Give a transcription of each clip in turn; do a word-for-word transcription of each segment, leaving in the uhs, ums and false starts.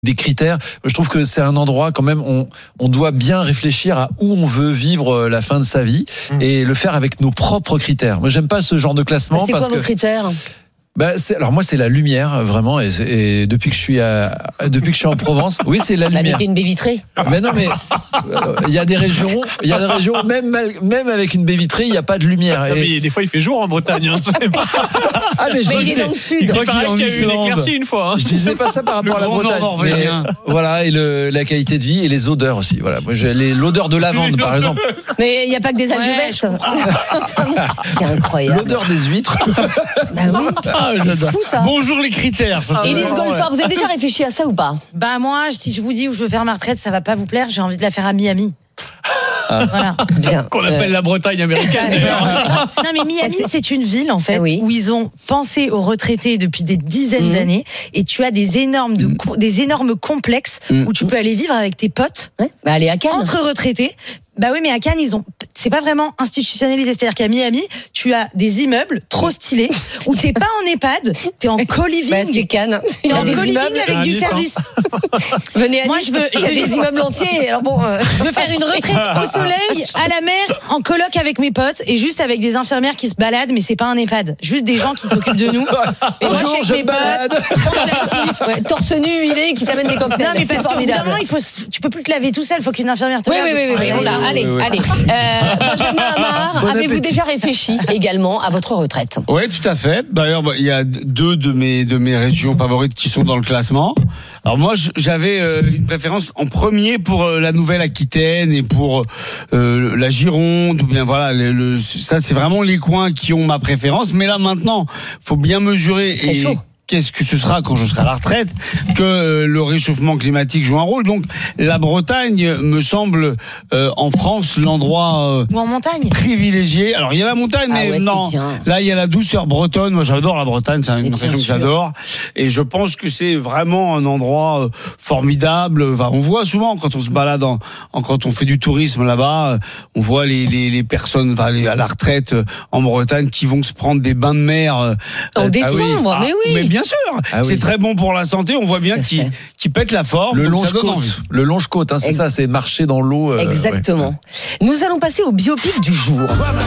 des critères. Je trouve que c'est un endroit quand même, on, on doit bien réfléchir à où on veut vivre la fin de sa vie mmh. et le faire avec nos propres critères. Moi, j'aime pas ce genre de classement. Bah, c'est parce quoi vos que, critères ? Bah, c'est, alors moi c'est la lumière vraiment et, et depuis que je suis à, depuis que je suis en Provence, oui c'est la lumière. Bah, mettez une baie vitrée. Mais non mais il euh, y a des régions, il y a des régions même même avec une baie vitrée il y a pas de lumière. Et... Non, mais des fois il fait jour en Bretagne. Hein, ah mais je mais disais, il est dans le sud. Il croit qu'il, qu'il a eu une éclaircie une fois. Hein. Je disais pas ça par rapport à la Bretagne. Mais, voilà et le, la qualité de vie et les odeurs aussi. Voilà, moi j'ai les, l'odeur de lavande par exemple. Mais il y a pas que des algues ouais, vertes. C'est incroyable. L'odeur des huîtres. Bah oui. Ah, c'est fou ça. Bonjour les critères. Ça, Élise Golfard, vous avez déjà réfléchi à ça ou pas ? Bah moi, si je vous dis où je veux faire ma retraite, ça va pas vous plaire. J'ai envie de la faire à Miami. Ah. Voilà. Bien. Qu'on appelle euh... la Bretagne américaine. Non mais Miami, c'est une ville en fait oui. où ils ont pensé aux retraités depuis des dizaines mmh. d'années et tu as des énormes, de, mmh. des énormes complexes mmh. où tu peux aller vivre avec tes potes. Ouais. Bah allez à Cannes. Entre retraités. Bah oui, mais à Cannes, ils ont, c'est pas vraiment institutionnalisé. C'est-à-dire qu'à Miami, tu as des immeubles trop stylés où t'es pas en EHPAD, t'es en co-living. Bah, c'est Cannes. T'es en co-living avec du service. Venez à Moi, Nice. je veux, il y a des immeubles entiers. Alors bon, euh... je veux faire une retraite au soleil, à la mer, en coloc avec mes potes et juste avec des infirmières qui se baladent, mais c'est pas un EHPAD. Juste des gens qui s'occupent de nous. Et moi, Bonjour, je me balade. Ouais, torse nu, huilé, qui t'amène des cocktails. Non, mais c'est formidable. Il faut, tu peux plus te laver tout seul. Faut qu'une infirmière te oui, lave. Oui, oui, oui, oui. Là, allez, oui, oui. allez. Euh, Benjamin Amar, bon avez-vous appétit. Déjà réfléchi également à votre retraite ? Oui, tout à fait. D'ailleurs, il y a deux de mes de mes régions favorites qui sont dans le classement. Alors moi, j'avais une préférence en premier pour la Nouvelle-Aquitaine et pour euh, la Gironde ou bien voilà, le, le, ça c'est vraiment les coins qui ont ma préférence. Mais là maintenant, faut bien mesurer. Très et chaud. Qu'est-ce que ce sera quand je serai à la retraite que le réchauffement climatique joue un rôle. Donc la Bretagne me semble euh, en France l'endroit euh, ou en montagne privilégié. Alors il y a la montagne, ah mais ouais, non. Là il y a la douceur bretonne. Moi j'adore la Bretagne, c'est une région que j'adore. Et je pense que c'est vraiment un endroit euh, formidable. Enfin, on voit souvent quand on se balade, en, en, quand on fait du tourisme là-bas, euh, on voit les, les, les personnes enfin, les, à la retraite euh, en Bretagne qui vont se prendre des bains de mer. Euh, en décembre, ah oui. mais oui. Ah, mais bien sûr, ah, c'est oui. très bon pour la santé. On voit bien qu'il, qu'il pète la forme. Le longe-côte, le longe-côte, hein, c'est Ex- ça, c'est marcher dans l'eau. Euh, Exactement. Ouais. Nous allons passer au biopic du jour.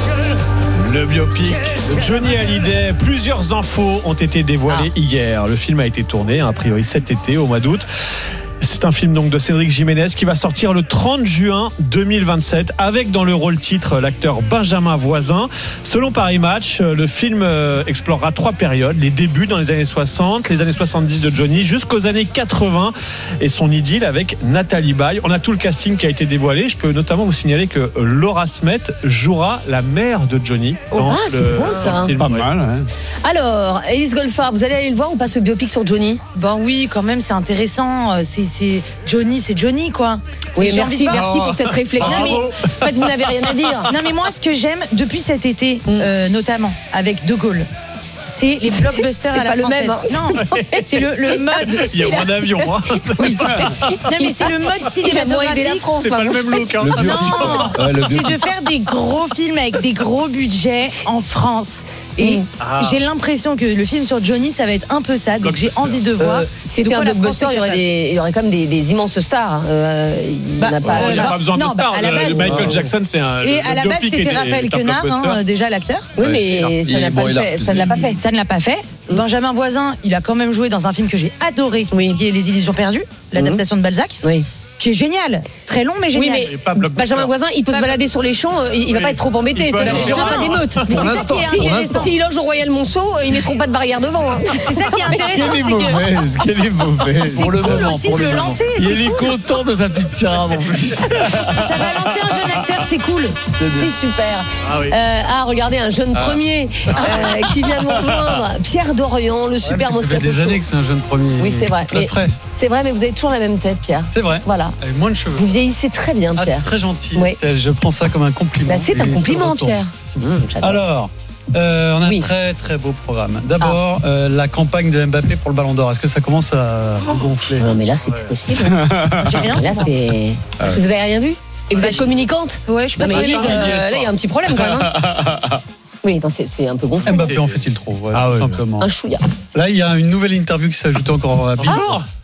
Le biopic de Johnny Hallyday. Plusieurs infos ont été dévoilées ah. hier. Le film a été tourné, a priori cet été, au mois d'août. C'est un film donc de Cédric Jiménez qui va sortir le trente juin deux mille vingt-sept avec dans le rôle titre l'acteur Benjamin Voisin. Selon Paris Match, le film explorera trois périodes, les débuts dans les années soixante, les années soixante-dix de Johnny jusqu'aux années quatre-vingts et son idylle avec Nathalie Baye. On a tout le casting qui a été dévoilé. Je peux notamment vous signaler que Laura Smet jouera la mère de Johnny. Oh, ah, c'est drôle ça. Pas mal. Hein. Alors, Élise Golfard, vous allez aller le voir ou pas ce biopic sur Johnny ? Ben oui, quand même, c'est intéressant. C'est C'est Johnny, c'est Johnny, quoi. Oui, merci, merci pour cette réflexion. Non, mais, en fait, vous n'avez rien à dire. Non, mais moi, ce que j'aime depuis cet été, mm. euh, notamment avec De Gaulle, c'est les blockbusters c'est à la pas française. Le même, hein. Non, c'est le, le mode. Il y a moins d'avions. Hein. Oui. Non, mais c'est le mode cinématographique. La France, c'est pas le même look. Hein. Le non, ouais, c'est de faire des gros films avec des gros budgets en France. Et mmh. ah. j'ai l'impression que le film sur Johnny, ça va être un peu ça. Donc j'ai envie de voir. Euh, si c'était un blockbuster, il y aurait des, il y aurait quand même des, des immenses stars. Euh, il bah, n'a pas, euh, bah, pas besoin non, de stars. Bah, base, Michael Jackson, c'est un. Et à la base, c'était Raphaël Quenard, hein, déjà l'acteur. Oui, mais ça, n'a pas fait, ça ne l'a pas fait. Ça ne l'a pas fait. Mmh. Benjamin Voisin, il a quand même joué dans un film que j'ai adoré, oui. qui est Les Illusions perdues, l'adaptation mmh. de Balzac. Oui. Qui est génial, très long mais génial. Oui, mais Benjamin Voisin, il peut pas se balader sur les champs, il, il va oui. pas être trop embêté. Il n'y aura pas d'émeute. Mais c'est ça qui est intéressant. S'il loge au Royal Monceau, ils mettront pas de barrière devant. Hein. C'est ça qui est intéressant. Quelle est mauvaise, quelle est mauvaise. Pour le moment, pour le lancer. Il est content de sa petite tirade en plus. Ça va lancer un jeune acteur, c'est cool. C'est super. Ah, oui. euh, ah regardez un jeune ah. premier euh, qui vient de nous rejoindre, Pierre Dorian, le super ouais, Moscato. Ça fait des années que c'est un jeune premier. Oui, c'est vrai. Très frais. C'est vrai, mais vous avez toujours la même tête, Pierre. C'est vrai. Voilà. Avec moins de cheveux. Vous vieillissez très bien, Pierre. Ah, c'est très gentil. Oui. Je prends ça comme un compliment. Bah, c'est un compliment, Pierre. Mmh, Alors, euh, on a oui. un très très beau programme. D'abord, ah. euh, la campagne de Mbappé pour le Ballon d'Or. Est-ce que ça commence à oh. gonfler ? Non, mais là, c'est ouais. plus possible. J'ai rien. Là, c'est. Ah. Vous avez rien vu ? Et vous bah, êtes communicante ? Ouais, je suis pas sûre. Euh, là, il y a un petit problème quand même. Hein. Oui, non, c'est, c'est un peu gonflé. Mbappé en fait-il trop, ouais, ah, tout ouais, simplement. Un chouïa. Là, il y a une nouvelle interview qui s'est ajoutée encore à la Bonjour.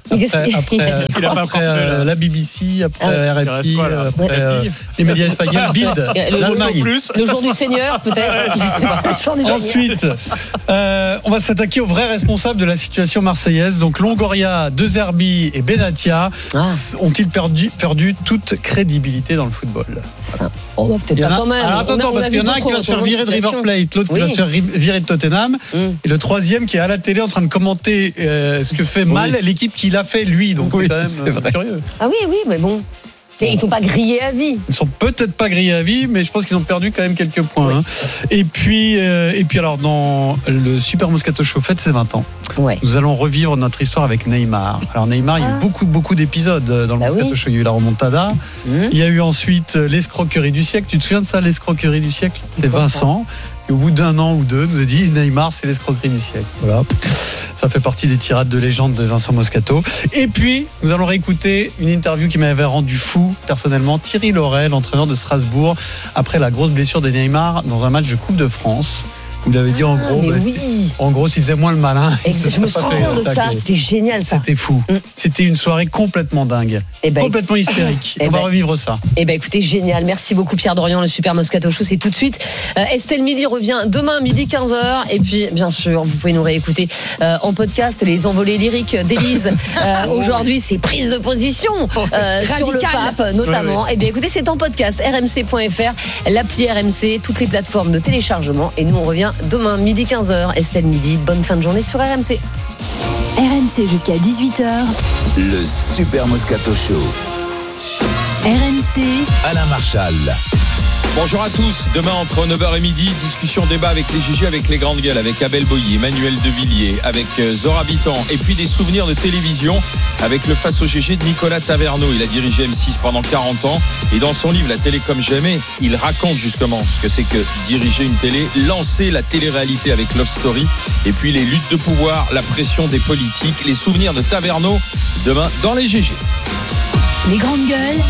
Après, après, Il a pas après euh, la B B C, après Ah, R F I, quoi, là après Ouais. euh, les médias espagnols, Bild, Le- l'Allemagne. plus. Le jour du Seigneur, peut-être. Le jour du Seigneur. Ensuite, euh, on va s'attaquer aux vrais responsables de la situation marseillaise. Donc Longoria, De Zerbi et Benatia Ah. ont-ils perdu, perdu toute crédibilité dans le football? Ça. Oh, bah, peut-être Il y en pas a- quand même. Alors attends, On a- attends, on parce a qu'il y en a un vu qui va se faire d'autres virer de River situations. Plate, l'autre Oui. qui va se faire ri- virer de Tottenham, Mm. et le troisième qui est à la télé en train de commenter euh, ce que fait mal l'équipe qu'il a fait lui. Donc Oui, c'est quand même c'est euh, vrai. curieux. Ah oui, oui, mais bon. C'est- Ils sont pas grillés à vie. Ils sont peut-être pas grillés à vie, mais je pense qu'ils ont perdu quand même quelques points. hein. Et puis, euh, et puis alors dans le Super Moscato Show fête ses vingt ans, Ouais. nous allons revivre notre histoire avec Neymar. Alors Neymar, il y a eu Ah. beaucoup beaucoup d'épisodes dans le Bah Moscato oui. Show. Il y a eu la remontada. Mmh. Il y a eu ensuite euh, l'escroquerie du siècle. Tu te souviens de ça, l'escroquerie du siècle? C'est quoi, Vincent. Et au bout d'un an ou deux, nous a dit Neymar, c'est l'escroquerie du siècle. Voilà. Ça fait partie des tirades de légende de Vincent Moscato. Et puis, nous allons réécouter une interview qui m'avait rendu fou, personnellement. Thierry Laurel, entraîneur de Strasbourg, après la grosse blessure de Neymar dans un match de Coupe de France. Vous l'avez dit en Ah, gros, mais bah, oui. c'est- en gros, s'il faisait moins le malin. Et il se je me serait pas souviens fait de ça, tacler. c'était génial ça. C'était fou. Mm. C'était une soirée complètement dingue. Eh ben, Complètement hystérique. Eh On va ben- revivre ça. Eh ben écoutez, génial. Merci beaucoup Pierre Dorian, le Super Moscato Show, c'est tout de suite. Euh, Estelle Midi revient demain midi quinze heures. Et puis, bien sûr, vous pouvez nous réécouter euh, en podcast les envolées lyriques d'Élise. Euh, Aujourd'hui, c'est prise de position euh, sur le Radical. pape, notamment. Eh bien, écoutez, c'est en podcast, r m c point f r, l'appli R M C, toutes les plateformes de téléchargement. Et nous, on revient demain midi quinze heures. Estelle Midi, bonne fin de journée sur R M C. R M C jusqu'à dix-huit heures. Le Super Moscato Show. R M C, Alain Marchal. Bonjour à tous. Demain, entre neuf heures et midi, discussion, débat avec les G G, avec les grandes gueules, avec Abel Boilly, Emmanuel Devilliers, avec Zora Bitan. Et puis des souvenirs de télévision avec le Face au G G de Nicolas Taverneau. Il a dirigé M six pendant quarante ans. Et dans son livre, La télé comme jamais, il raconte justement ce que c'est que diriger une télé, lancer la télé-réalité avec Love Story. Et puis les luttes de pouvoir, la pression des politiques, les souvenirs de Taverneau. Demain, dans les G G. les grandes gueules,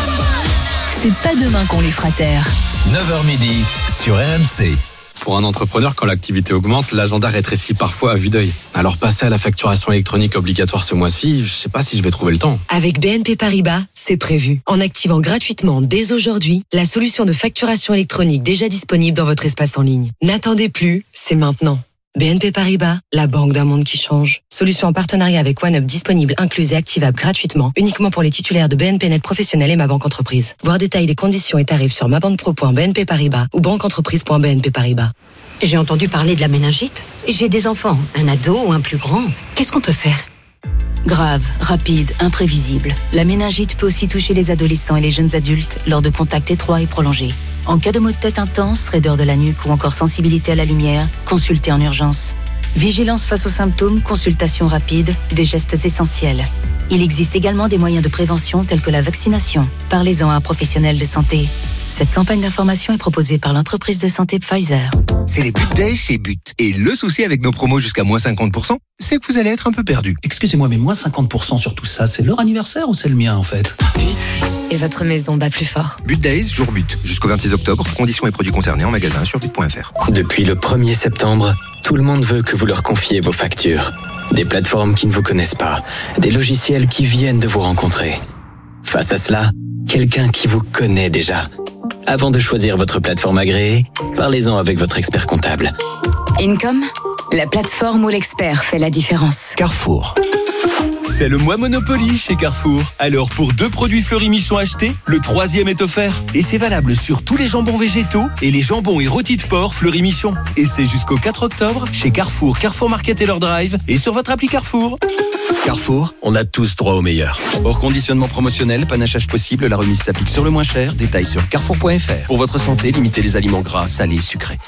c'est pas demain qu'on les fera taire. neuf heures midi sur R M C. Pour un entrepreneur, quand l'activité augmente, l'agenda rétrécit parfois à vue d'œil. Alors passer à la facturation électronique obligatoire ce mois-ci, je sais pas si je vais trouver le temps. Avec B N P Paribas, c'est prévu. En activant gratuitement dès aujourd'hui la solution de facturation électronique déjà disponible dans votre espace en ligne. N'attendez plus, c'est maintenant. B N P Paribas, la banque d'un monde qui change. Solution en partenariat avec OneUp disponible, incluse et activable gratuitement, uniquement pour les titulaires de B N P Net Professionnel et Ma Banque Entreprise. Voir détails des conditions et tarifs sur mabanquepro point b n p paribas ou banqueentreprise point b n p paribas. J'ai entendu parler de la méningite. J'ai des enfants, un ado ou un plus grand. Qu'est-ce qu'on peut faire ? Grave, rapide, imprévisible. La méningite peut aussi toucher les adolescents et les jeunes adultes lors de contacts étroits et prolongés. En cas de maux de tête intense, raideur de la nuque ou encore sensibilité à la lumière, consultez en urgence. Vigilance face aux symptômes, consultation rapide, des gestes essentiels. Il existe également des moyens de prévention tels que la vaccination. Parlez-en à un professionnel de santé. Cette campagne d'information est proposée par l'entreprise de santé Pfizer. C'est les But Days chez But. Et le souci avec nos promos jusqu'à moins cinquante pour cent, c'est que vous allez être un peu perdu. Excusez-moi, mais moins cinquante pour cent sur tout ça, c'est leur anniversaire ou c'est le mien en fait? But. Et votre maison bat plus fort. But Days, jour but. Jusqu'au vingt-six octobre. Conditions et produits concernés en magasin sur but point f r. Depuis le premier septembre, tout le monde veut que vous leur confiez vos factures. Des plateformes qui ne vous connaissent pas, des logiciels qui viennent de vous rencontrer. Face à cela, quelqu'un qui vous connaît déjà. Avant de choisir votre plateforme agréée, parlez-en avec votre expert comptable. Income, la plateforme où l'expert fait la différence. Carrefour. C'est le mois Monopoly chez Carrefour. Alors pour deux produits Fleury-Michon achetés, le troisième est offert. Et c'est valable sur tous les jambons végétaux et les jambons et rôtis de porc Fleury-Michon. Et c'est jusqu'au quatre octobre chez Carrefour, Carrefour Market et leur drive et sur votre appli Carrefour. Carrefour, on a tous droit au meilleur. Hors conditionnement promotionnel, panachage possible, la remise s'applique sur le moins cher. Détails sur carrefour point f r. Pour votre santé, limitez les aliments gras, salés, sucrés.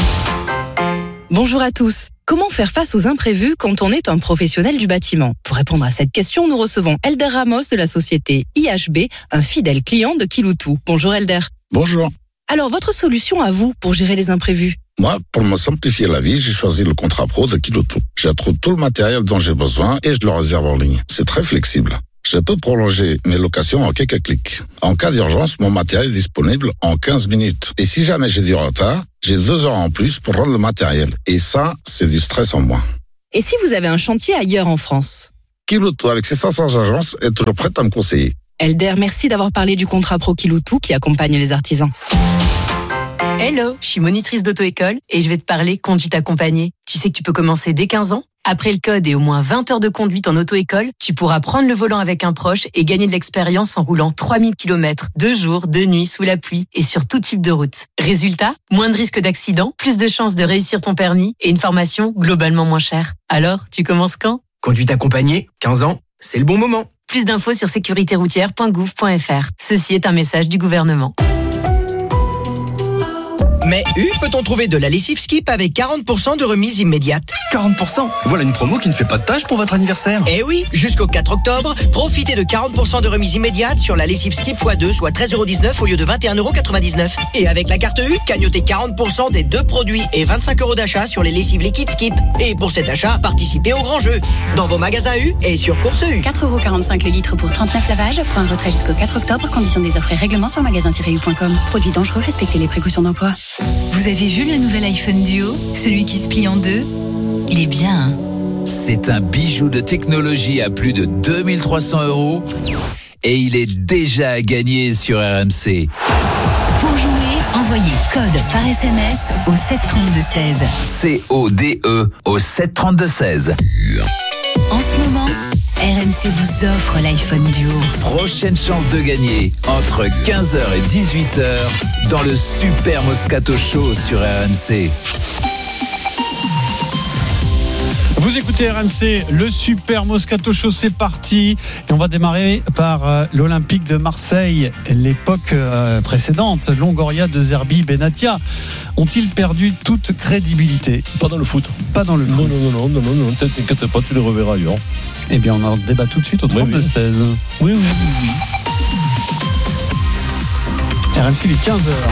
Bonjour à tous. Comment faire face aux imprévus quand on est un professionnel du bâtiment? Pour répondre à cette question, nous recevons Elder Ramos de la société I H B, un fidèle client de Kiloutou. Bonjour Elder. Bonjour. Alors, votre solution à vous pour gérer les imprévus? Moi, pour me simplifier la vie, j'ai choisi le contrat pro de Kiloutou. Je trouve tout le matériel dont j'ai besoin et je le réserve en ligne. C'est très flexible. Je peux prolonger mes locations en quelques clics. En cas d'urgence, mon matériel est disponible en quinze minutes. Et si jamais j'ai du retard, j'ai deux heures en plus pour rendre le matériel. Et ça, c'est du stress en moins. Et si vous avez un chantier ailleurs en France? Kiloutou, avec ses cinq cents agences, est toujours prête à me conseiller. Elder, merci d'avoir parlé du contrat pro Kiloutou qui accompagne les artisans. Hello, je suis monitrice d'auto-école et je vais te parler conduite accompagnée. Tu sais que tu peux commencer dès quinze ans ? Après le code et au moins vingt heures de conduite en auto-école, tu pourras prendre le volant avec un proche et gagner de l'expérience en roulant trois mille kilomètres, deux jours, deux nuits, sous la pluie et sur tout type de route. Résultat, moins de risques d'accident, plus de chances de réussir ton permis et une formation globalement moins chère. Alors, tu commences quand ? Conduite accompagnée, quinze ans, c'est le bon moment. Plus d'infos sur sécurité routière point gouv point f r. Ceci est un message du gouvernement. Mais U, peut-on trouver de la lessive Skip avec quarante pour cent de remise immédiate ? quarante pour cent ? Voilà une promo qui ne fait pas de tâche pour votre anniversaire. Eh oui, jusqu'au quatre octobre, profitez de quarante pour cent de remise immédiate sur la lessive Skip fois deux, soit treize euros dix-neuf au lieu de vingt et un euros quatre-vingt-dix-neuf. Et avec la carte U, cagnotez quarante pour cent des deux produits et vingt-cinq euros d'achat sur les lessives liquides Skip. Et pour cet achat, participez au grand jeu. Dans vos magasins U et sur Course U. quatre euros quarante-cinq le litre pour trente-neuf lavages. Point retrait jusqu'au quatre octobre. Conditions des offres et règlements sur magasin tiret u point com. Produits dangereux, respectez les précautions d'emploi. Vous avez vu le nouvel iPhone Duo, celui qui se plie en deux ? Il est bien, hein ? C'est un bijou de technologie à plus de deux mille trois cents euros et il est déjà à gagner sur R M C. Pour jouer, envoyez code par S M S au sept trente-deux seize. C O D E au sept trente-deux seize. En ce moment, R M C vous offre l'iPhone Duo. Prochaine chance de gagner entre quinze heures et dix-huit heures dans le Super Moscato Show sur R M C. Vous écoutez R M C, le Super Moscato Show, c'est parti. Et on va démarrer par euh, l'Olympique de Marseille, l'époque euh, précédente. Longoria, De Zerbi, Benatia ont-ils perdu toute crédibilité ? Pas dans le foot. Pas dans le non, foot. Non, non, non, non, non, non, t'inquiète pas, tu les reverras ailleurs. Eh bien, on en débat tout de suite au trente-deux seize. Oui, oui, oui, oui. R M C, il est quinze heures.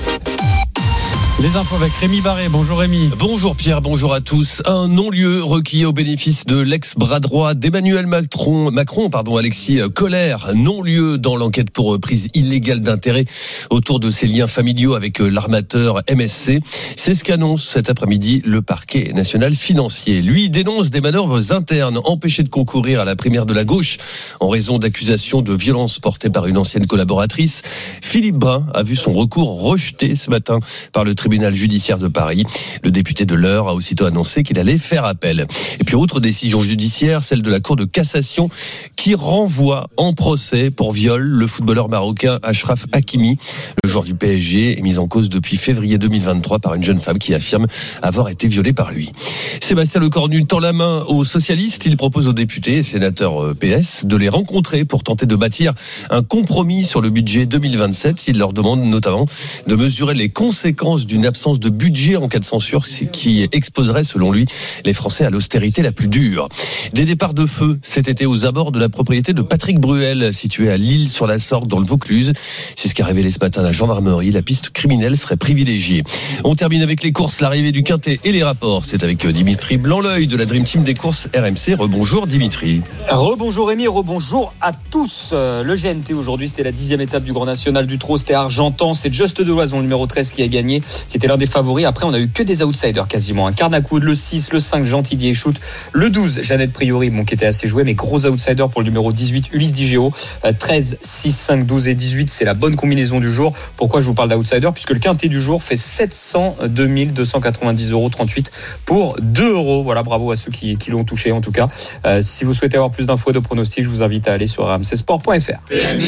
Les infos avec Rémi Barré. Bonjour Rémi. Bonjour Pierre, bonjour à tous. Un non-lieu requis au bénéfice de l'ex-bras droit d'Emmanuel Macron, Macron pardon, Alexis Collère. Non-lieu dans l'enquête pour prise illégale d'intérêt autour de ses liens familiaux avec l'armateur M S C. C'est ce qu'annonce cet après-midi le parquet national financier. Lui dénonce des manœuvres internes, empêché de concourir à la primaire de la gauche en raison d'accusations de violence portées par une ancienne collaboratrice. Philippe Brun a vu son recours rejeté ce matin par le tribunal judiciaire de Paris. Le député de l'Eure a aussitôt annoncé qu'il allait faire appel. Et puis autre décision judiciaire, celle de la Cour de cassation qui renvoie en procès pour viol le footballeur marocain Achraf Hakimi. Le joueur du P S G est mis en cause depuis février deux mille vingt-trois par une jeune femme qui affirme avoir été violée par lui. Sébastien Lecornu tend la main aux socialistes. Il propose aux députés et sénateurs P S de les rencontrer pour tenter de bâtir un compromis sur le budget deux mille vingt-sept. Il leur demande notamment de mesurer les conséquences d'une absence de budget en cas de censure qui exposerait, selon lui, les Français à l'austérité la plus dure. Des départs de feu cet été aux abords de la propriété de Patrick Bruel, située à L'Isle-sur-la-Sorgue, dans le Vaucluse. C'est ce qu'a révélé ce matin la gendarmerie. La piste criminelle serait privilégiée. On termine avec les courses, l'arrivée du Quintet et les rapports. C'est avec Dimitri Blanc-L'œil de la Dream Team des courses R M C. Rebonjour Dimitri. Rebonjour Rémi, rebonjour à tous. Le G N T aujourd'hui, c'était la dixième étape du Grand National du Trot. C'était Argentan. C'est Just de Loison, numéro treize, qui a gagné, qui était l'un des favoris. Après, on a eu que des outsiders quasiment. Un Carnacoud, le six, le cinq, Gentilly Shoot, le douze, Jeannette Priori, bon, qui était assez joué, mais gros outsider pour le numéro dix-huit, Ulysse Digéo. treize, six, cinq, douze et dix-huit, c'est la bonne combinaison du jour. Pourquoi je vous parle d'outsider ? Puisque le quintet du jour fait sept cent deux mille deux cent quatre-vingt-dix euros trente-huit pour deux euros. Voilà, bravo à ceux qui, qui l'ont touché en tout cas. Euh, si vous souhaitez avoir plus d'infos et de pronostics, je vous invite à aller sur r m c sport point f r.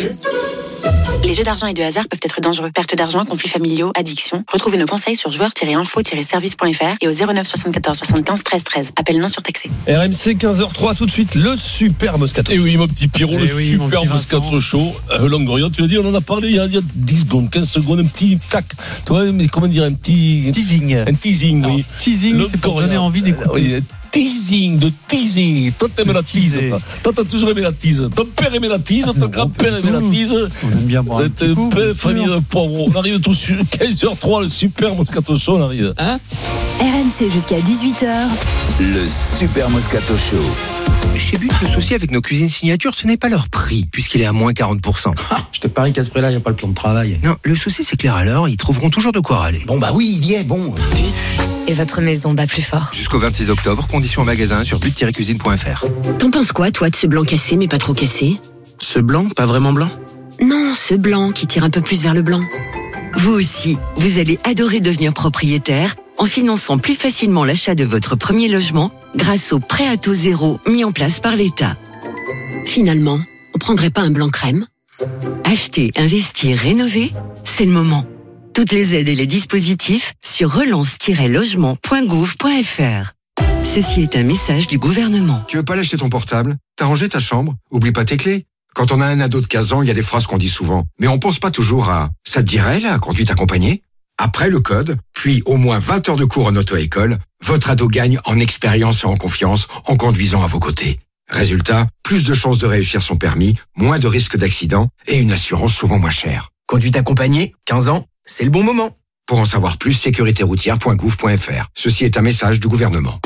Les jeux d'argent et de hasard peuvent être dangereux. Perte d'argent, conflits familiaux, addiction. Retrouvez nos conseils sur joueurs tiret info tiret service point f r et au zéro neuf soixante-quatorze soixante-quinze treize treize. Appel non surtaxé. R M C quinze heures zéro trois, tout de suite, le Super Moscato. Et oui, mon petit Pierrot, Et le oui, Super Moscato Show. Euh, Longoria, tu l'as dit, on en a parlé il y, a, il y a dix secondes, quinze secondes, un petit tac. Tu vois, mais comment dire, un petit. Teasing. Un teasing, oui. Teasing, c'est pour donner envie d'écouter. Oui, teasing, de teasing. Toi, t'aimes la tease. Toi, t'as toujours aimé la tease. Ton père aimait la tease, ton grand-père aimait la tease. On aime bien boire un petit coup. Famille de poivron. On arrive tout sur quinze heures zéro trois, le Super Moscato Show, on arrive. Hein ? R M C jusqu'à dix-huit heures. Le Super Moscato Show. Chez But, le souci avec nos cuisines signature, ce n'est pas leur prix, puisqu'il est à moins quarante pour cent. Ah, je te parie qu'à ce prix-là, il n'y a pas le plan de travail. Non, le souci, c'est que les râleurs, ils trouveront toujours de quoi râler. Bon, bah oui, il y est, bon. But, et votre maison bat plus fort. Jusqu'au vingt-six octobre, conditions en magasin sur but tiret cuisine point f r. T'en penses quoi, toi, de ce blanc cassé, mais pas trop cassé? Ce blanc, pas vraiment blanc? Non, ce blanc qui tire un peu plus vers le blanc. Vous aussi, vous allez adorer devenir propriétaire en finançant plus facilement l'achat de votre premier logement grâce au prêt à taux zéro mis en place par l'État. Finalement, on prendrait pas un blanc crème? Acheter, investir, rénover, c'est le moment. Toutes les aides et les dispositifs sur relance tiret logement point gouv point f r. Ceci est un message du gouvernement. Tu veux pas lâcher ton portable? T'as rangé ta chambre? Oublie pas tes clés. Quand on a un ado de quinze ans, il y a des phrases qu'on dit souvent. Mais on pense pas toujours à « ça te dirait, la conduite accompagnée ?» Après le code, puis au moins vingt heures de cours en auto-école, votre ado gagne en expérience et en confiance en conduisant à vos côtés. Résultat, plus de chances de réussir son permis, moins de risques d'accident et une assurance souvent moins chère. Conduite accompagnée, quinze ans, c'est le bon moment. Pour en savoir plus, sécurité routière point gouv point f r. Ceci est un message du gouvernement.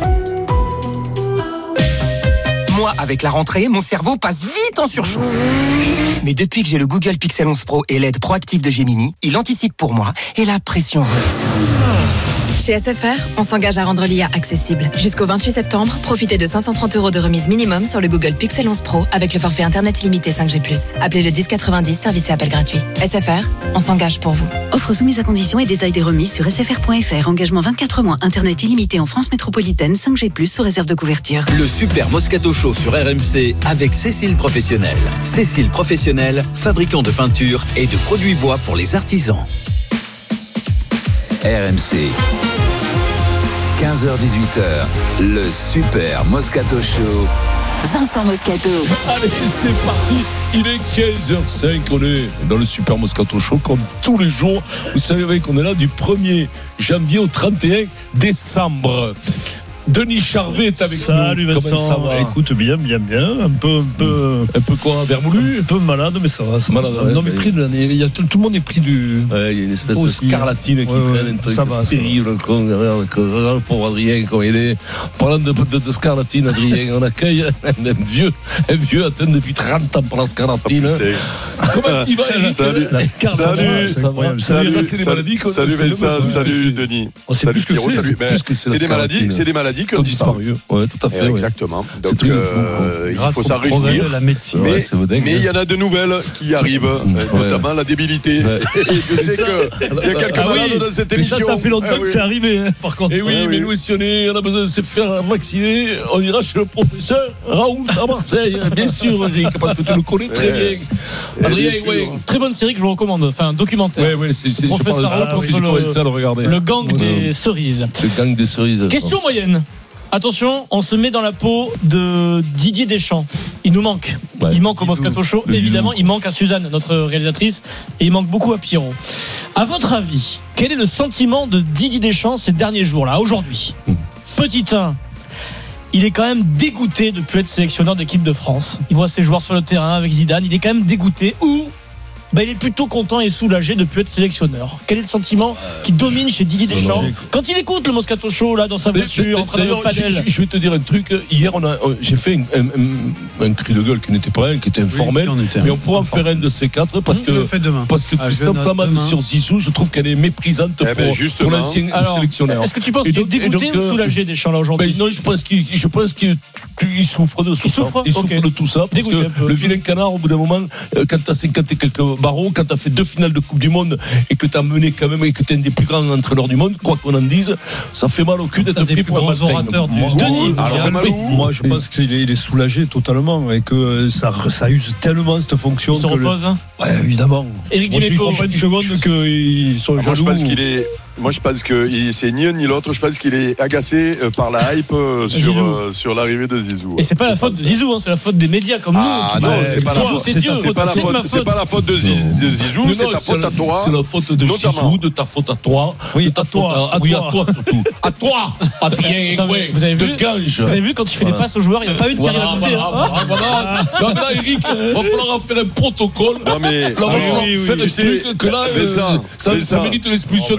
Moi, avec la rentrée, mon cerveau passe vite en surchauffe. Mais depuis que j'ai le Google Pixel onze Pro et l'aide proactive de Gemini, il anticipe pour moi et la pression redescend. Chez S F R, on s'engage à rendre l'I A accessible. Jusqu'au vingt-huit septembre, profitez de cinq cent trente euros de remise minimum sur le Google Pixel onze Pro avec le forfait Internet limité cinq G plus. Appelez le dix quatre-vingt-dix, service et appel gratuit. S F R, on s'engage pour vous. Offre soumise à conditions et détails des remises sur s f r point f r. Engagement vingt-quatre mois. Internet illimité en France métropolitaine cinq G plus sous réserve de couverture. Le Super Moscato Show sur R M C avec Cécile Professionnel. Cécile Professionnel, fabricant de peinture et de produits bois pour les artisans. R M C. quinze heures dix-huit heures, le Super Moscato Show. Vincent Moscato. Allez, c'est parti. Il est quinze heures cinq. On est dans le Super Moscato Show comme tous les jours. Vous savez qu'on est là du premier janvier au trente et un décembre. Denis Charvet est avec Salut nous. Vincent. Comment ça va? Écoute, bien, bien, bien. Un peu, un peu, un peu quoi, vermoulu, un peu malade, mais ça va. Ça malade, va. Ouais, non, mais ouais. pris de l'année. Il y a tout, tout le monde est pris du. Ouais, il y a une espèce aussi, de scarlatine qui ouais, freine ouais, un truc ça va, terrible. Con, regarde, regarde, pauvre Adrien, comme il est. Parlant de, de, de scarlatine, Adrien, on accueille un vieux, un vieux atteint depuis trente ans par la scarlatine. Oh, comment il va, Eric? Salut, la scarlatine. salut, ça va. salut, ça, c'est des maladies qu'on salut Vincent, salut Denis. Salut Pierrot, salut. C'est des maladies, c'est des maladies qui ont disparu. Ouais, tout à fait. Ouais, exactement. Donc, c'est euh, il faut s'en réjouir. La médecine. Mais, ouais, mais il y en a de nouvelles qui arrivent, ouais. Notamment la débilité. Ouais. Et je sais qu'il y a quelques ah, malades oui. dans cette mais émission. Ça, ça fait longtemps ah, que oui. c'est arrivé, hein, par contre. Et oui, ah, mais oui. nous, si on, est, on a besoin de se faire vacciner, on ira chez le professeur Raoult à Marseille. Bien sûr, Eric, parce que tu le connais très ouais. bien. Adrien, oui. Très bonne série que je vous recommande. Enfin, un documentaire. Oui, oui, c'est, c'est professeur Raoult parce que j'ai commencé à le regarder. Le gang ouais. des cerises. Le gang des cerises. Question moyenne. Attention, on se met dans la peau de Didier Deschamps. Il nous manque. Ouais, il manque au Moscato Show, évidemment. Il manque à Suzanne, notre réalisatrice. Et il manque beaucoup à Pierrot. À votre avis, quel est le sentiment de Didier Deschamps ces derniers jours-là, aujourd'hui? Petit un, il est quand même dégoûté de ne plus être sélectionneur d'équipe de France. Il voit ses joueurs sur le terrain avec Zidane. Il est quand même dégoûté. Ou ben, il est plutôt content et soulagé de ne plus être sélectionneur. Quel est le sentiment qui domine chez Didier Deschamps quand il écoute le Moscato Show là dans sa voiture en train de panel? Je, je vais te dire un truc. Hier, on a, j'ai fait un, un, un, un cri de gueule qui n'était pas un, qui était informel, oui, était mais on pourra en faire un de ces quatre parce que parce que ah, cette inflammade sur Zizou, je trouve qu'elle est méprisante eh ben pour, pour l'ancien Alors, sélectionneur. Est-ce que tu penses qu'il est dégoûté ou soulagé Deschamps là aujourd'hui? Ben, non, je pense qu'il, je pense qu'il il souffre de tout il ça. Souffre il souffre okay. de tout ça parce Dégoûté que le vilain canard, au bout d'un moment, quand t'as cinquante et quelques barreaux, quand t'as fait deux finales de Coupe du Monde et que t'as mené quand même et que t'es un des plus grands entraîneurs du monde, quoi qu'on en dise, ça fait mal au cul d'être pris pour un grands orateurs du Denis. Moi, je pense qu'il est, il est soulagé totalement et que ça, ça use tellement cette fonction. Il se repose. Le... Ouais, évidemment. Éric Dimeco, je ne pas une seconde qu'ils sont moi, jaloux. Je pense qu'il est. Moi, je pense que c'est ni un ni l'autre. Je pense qu'il est agacé par la hype sur, euh, sur l'arrivée de Zizou. Et c'est pas la faute de Zizou, hein, c'est la faute des médias comme ah, nous. Non, c'est pas, c'est c'est pas la faute. C'est pas la faute de Zizou, c'est ta faute à toi. C'est la faute de Zizou, de ta faute à toi. Oui, à toi. Oui, à toi surtout. À toi, Adrien. Vous avez vu Gange. Vous avez vu quand il fait les passes aux joueurs, il n'y a pas eu de Thierry Lamonté. Voilà. Non mais là, Eric, il va falloir faire un protocole. Non mais là, il va falloir faire un truc que là, ça mérite l'expulsion d'Adrien.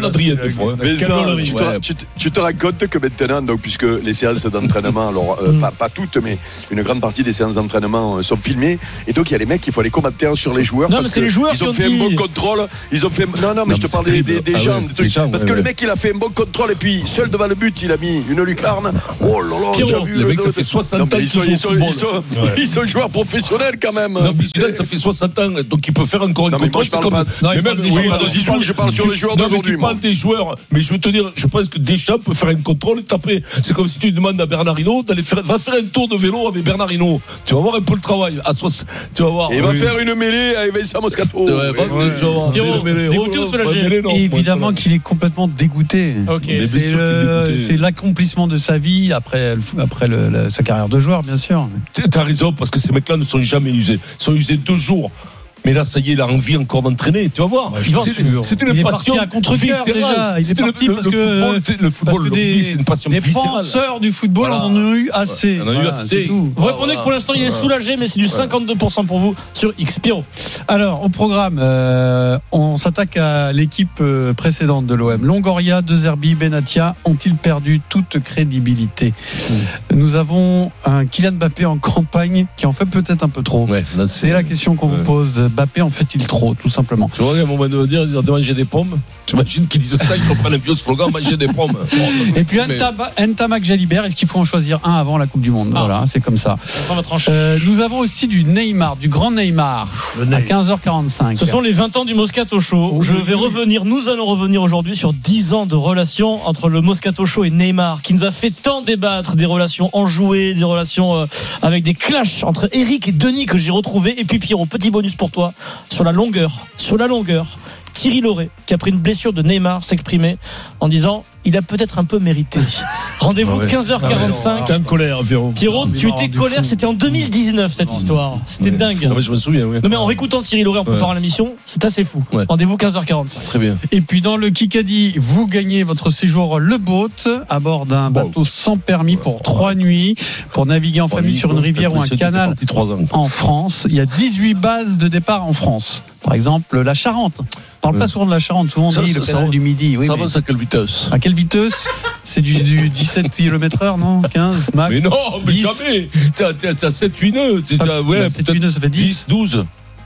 fois. Mais ça, Calorie, tu, te, ouais. tu, te, tu te rends compte que maintenant, donc, puisque les séances d'entraînement, alors euh, pas, pas toutes, mais une grande partie des séances d'entraînement euh, sont filmées, et donc il y a les mecs, il faut les commentaires sur les joueurs. Non, parce mais c'est les joueurs ils ont qui fait ont un dit... bon contrôle. Ils ont fait. Non, non, mais Non, je te mais parle c'est des, des, terrible. des Ah gens, ouais, des trucs. des gens, parce ouais, que ouais. le mec, il a fait un bon contrôle, et puis seul devant le but, il a mis une lucarne. Oh là là, Pierrot, j'ai vu les le mecs, ça dos fait de- soixante Non, ans mais qu'ils ils sont, jouent ils au sont, football. ils sont, Ouais. ils sont joueurs professionnels quand même. Non, mais Zidane, ça fait soixante ans, donc il peut faire encore un Non, mais moi, contrôle. je C'est parle comme. pas- Non, mais il parle même, des oui, joueurs alors, de Zizou, tu parles- je parle sur tu- les joueurs non, mais d'aujourd'hui, tu parles moi. des joueurs, mais je veux te dire, je pense que Deschamps peut faire un contrôle et taper. C'est comme si tu demandes à Bernard Hinault d'aller faire, va faire un tour de vélo avec Bernard Hinault. Tu vas voir un peu le travail. À soix- tu vas voir. Et il va Oui. faire une mêlée avec Vincent Moscato. Ouais, va- tu vas voir. Pierrot, Mais les- dégoûté oh, ou soulagé? ouais, mais non, Et évidemment moi, qu'il est complètement dégoûté. Ok. Mais C'est, bien sûr qu'il est le- dégoûté. c'est l'accomplissement de sa vie après, le fo- après le- la- sa carrière de joueur, bien sûr. T'as raison, parce que ces mecs-là ne sont jamais usés. Ils sont usés deux jours. Mais là, ça y est, il a envie encore d'entraîner. Tu vas voir. je pense c'est, sûr. c'est une Il est passion parti à contre-cœur, viscérale. déjà. Il est C'est parti le, parce le que- football, tu sais, le football, Parce que le rugby, des, c'est une passion des viscérale. penseurs du football Voilà. en ont eu assez. On en a eu Voilà, assez. c'est tout. Vous répondez que pour l'instant il est soulagé, mais c'est du cinquante-deux pour cent pour vous sur X. Pierrot. Alors, au programme, euh, on s'attaque à l'équipe euh, précédente de l'O M. Longoria, De Zerbi, Benatia ont-ils perdu toute crédibilité? Nous avons un Kylian Mbappé en campagne qui en fait peut-être un peu trop. Ouais, là, C'est la question qu'on Ouais. vous pose. Mbappé en fait-il trop, tout simplement? Tu vois, à un moment de dire, de manger des pommes. J'imagine qu'ils disent ça, ils comprennent un vieux slogan, manger des pommes. Et puis Mais- Ntama- Ntamak Jalibert, est-ce qu'il faut en choisir un avant la Coupe du Monde? Ah. Voilà, c'est comme ça. On prend votre tranche. Euh, nous avons aussi du Neymar, du grand Neymar, à quinze heures quarante-cinq. Ce sont les vingt ans du Moscato Show. Je vais revenir, nous allons revenir aujourd'hui sur dix ans de relation entre le Moscato Show et Neymar, qui nous a fait tant débattre, des relations enjouées, des relations euh, avec des clashs entre Eric et Denis que j'ai retrouvés. Et puis Pierrot, petit bonus pour toi, sur la longueur, sur la longueur, Thierry Lauré, qui a pris une blessure de Neymar, s'exprimait en disant il a peut-être un peu mérité. Rendez-vous Ah ouais. quinze heures quarante-cinq. T'es en colère, Pierrot. Pierrot, Il tu m'a étais rendu colère, fou. c'était en deux mille dix-neuf cette histoire. C'était Ouais. dingue. Ah ouais, je me souviens, oui. Non mais en réécoutant Thierry Lauré en préparant l'émission, c'est assez fou. Ouais. Rendez-vous quinze heures quarante-cinq. Très bien. Et puis dans le Kikadi, vous gagnez votre séjour Le Boat à bord d'un bateau sans permis pour trois nuits, pour naviguer en famille sur une rivière ou un canal trois ans. en France. Il y a dix-huit bases de départ en France. Par exemple, la Charente. On parle Ouais. pas souvent de la Charente, souvent on Ça, dit ça, le ça canal va- du Midi. Oui, ça mais avance à quelle vitesse? à quelle vitesse? C'est du, du dix-sept kilomètres heure, non? quinze max? Mais non, mais dix. jamais. T'as, t'as, t'as sept huit nœuds. T'as, Ah, ouais, sept, peut-être huit nœuds, ça fait dix. dix, douze.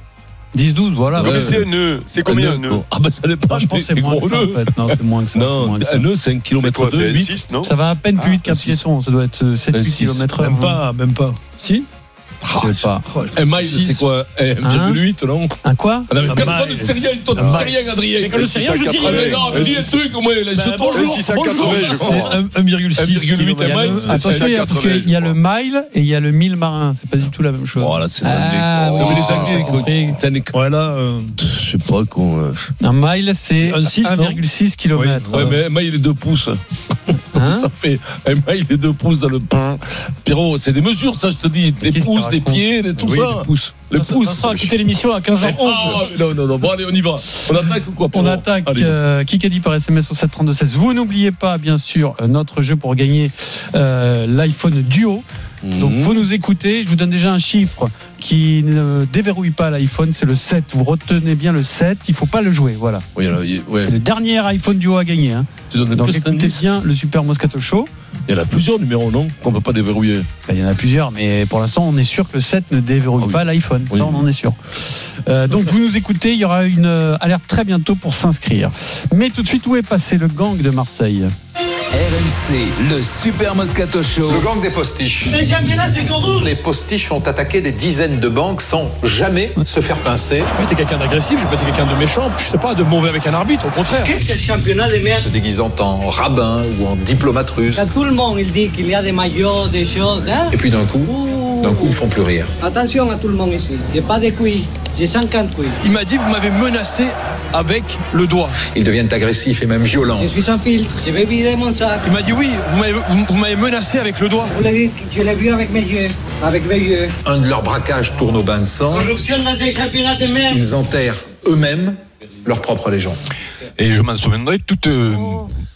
dix, douze, voilà. Ouais. Mais c'est un nœud. C'est combien un nœud? Ah, bah, ça dépend. Ah, je pense que c'est des moins que gros ça, en nœuds. fait. Non, c'est moins que ça. c'est Non, moins que ça. un nœud, c'est un C'est kilomètre quoi? deux, C'est huit. six, non? Ça va à peine plus Ah, vite qu'un un six. piéton. Ça doit être sept Un huit six. kilomètres heure. Même pas, même pas. Si? Je sais pas. Un mile, c'est quoi? un virgule huit, non? Un quoi? Ah non, mais Un personne mile. ne sait rien, toi, Un tu sais mile. rien, Adrien. Mais quand je sais rien, je dis Ah, rien. mais non, mais dis un truc, au moins, laisse-le Bah, bonjour. six cent quatre-vingts, Bonjour. je crois. C'est un virgule six. un virgule huit Il y a un le- mile. Attention, il y a, parce qu'il y a le mile et il y a le mille marin. C'est pas du tout la même chose. Voilà, c'est les Ah, Anglais. Non, mais les Anglais, quoi. oui. Titanic. Ouais, là, euh, Je sais pas, quoi. Un mile, c'est Un six, un virgule six kilomètres. Ouais, mais un mile est deux pouces. Hein? Ça fait un mile et deux pouces dans le pain. Pierrot, c'est des mesures, ça, je te dis. Les Qu'est-ce pouces, qu'il les raconte? pieds, les- tout Oui, ça. les pouces. Les Vincent, pouces. Vincent a quitté l'émission à quinze heures onze. Ah, non, non, non. Bon, allez, on y va. On attaque ou quoi, On Pierrot? attaque Allez. euh, Kikadi par S M S au sept trente-deux seize. Vous n'oubliez pas, bien sûr, euh, notre jeu pour gagner euh, l'iPhone Duo. Donc, Mhm. vous nous écoutez. Je vous donne déjà un chiffre qui ne déverrouille pas l'iPhone. C'est le sept. Vous retenez bien le sept. Il ne faut pas le jouer. Voilà. Oui, alors, il- ouais. C'est le dernier iPhone Duo à gagner. Hein. Tu donnes Donc, que cet écoutez indice. bien le Super Moscato Show. Il y en a plusieurs numéros, non? Qu'on ne peut pas déverrouiller. Ben, il y en a plusieurs, mais pour l'instant, on est sûr que le sept ne déverrouille Ah oui. pas l'iPhone. Oui. Ça, on en est sûr. Euh, donc, vous nous écoutez. Il y aura une euh, alerte très bientôt pour s'inscrire. Mais tout de suite, où est passé le gang de Marseille? R M C, le Super Moscato Show. Le gang des postiches. C'est le championnat, c'est Cordoue. Les postiches ont attaqué des dizaines de banques sans jamais se faire pincer. Je peux être quelqu'un d'agressif, je peux être quelqu'un de méchant, je sais pas, de mauvais avec un arbitre, au contraire. Qu'est-ce que le championnat de merde? Se déguisant en rabbin ou en diplomate russe. Quand tout le monde il dit qu'il y a des maillots, des choses, hein? Et puis d'un coup, d'un coup, ils font plus rire. Attention à tout le monde ici. J'ai pas de couilles, j'ai cinquante couilles. Il m'a dit, vous m'avez menacé avec le doigt. Ils deviennent agressifs et même violents. Je suis sans filtre, je vais vider mon sac. Il m'a dit, oui, vous m'avez, vous, vous m'avez menacé avec le doigt. Vous l'avez dit, je l'ai vu avec mes yeux. Avec mes yeux. Un de leurs braquages tourne au bain de sang. Corruption dans des championnats de merde. Ils enterrent eux-mêmes leur propre légende. Et je m'en souviendrai toute, euh,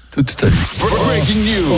Tout à l'heure. Breaking news.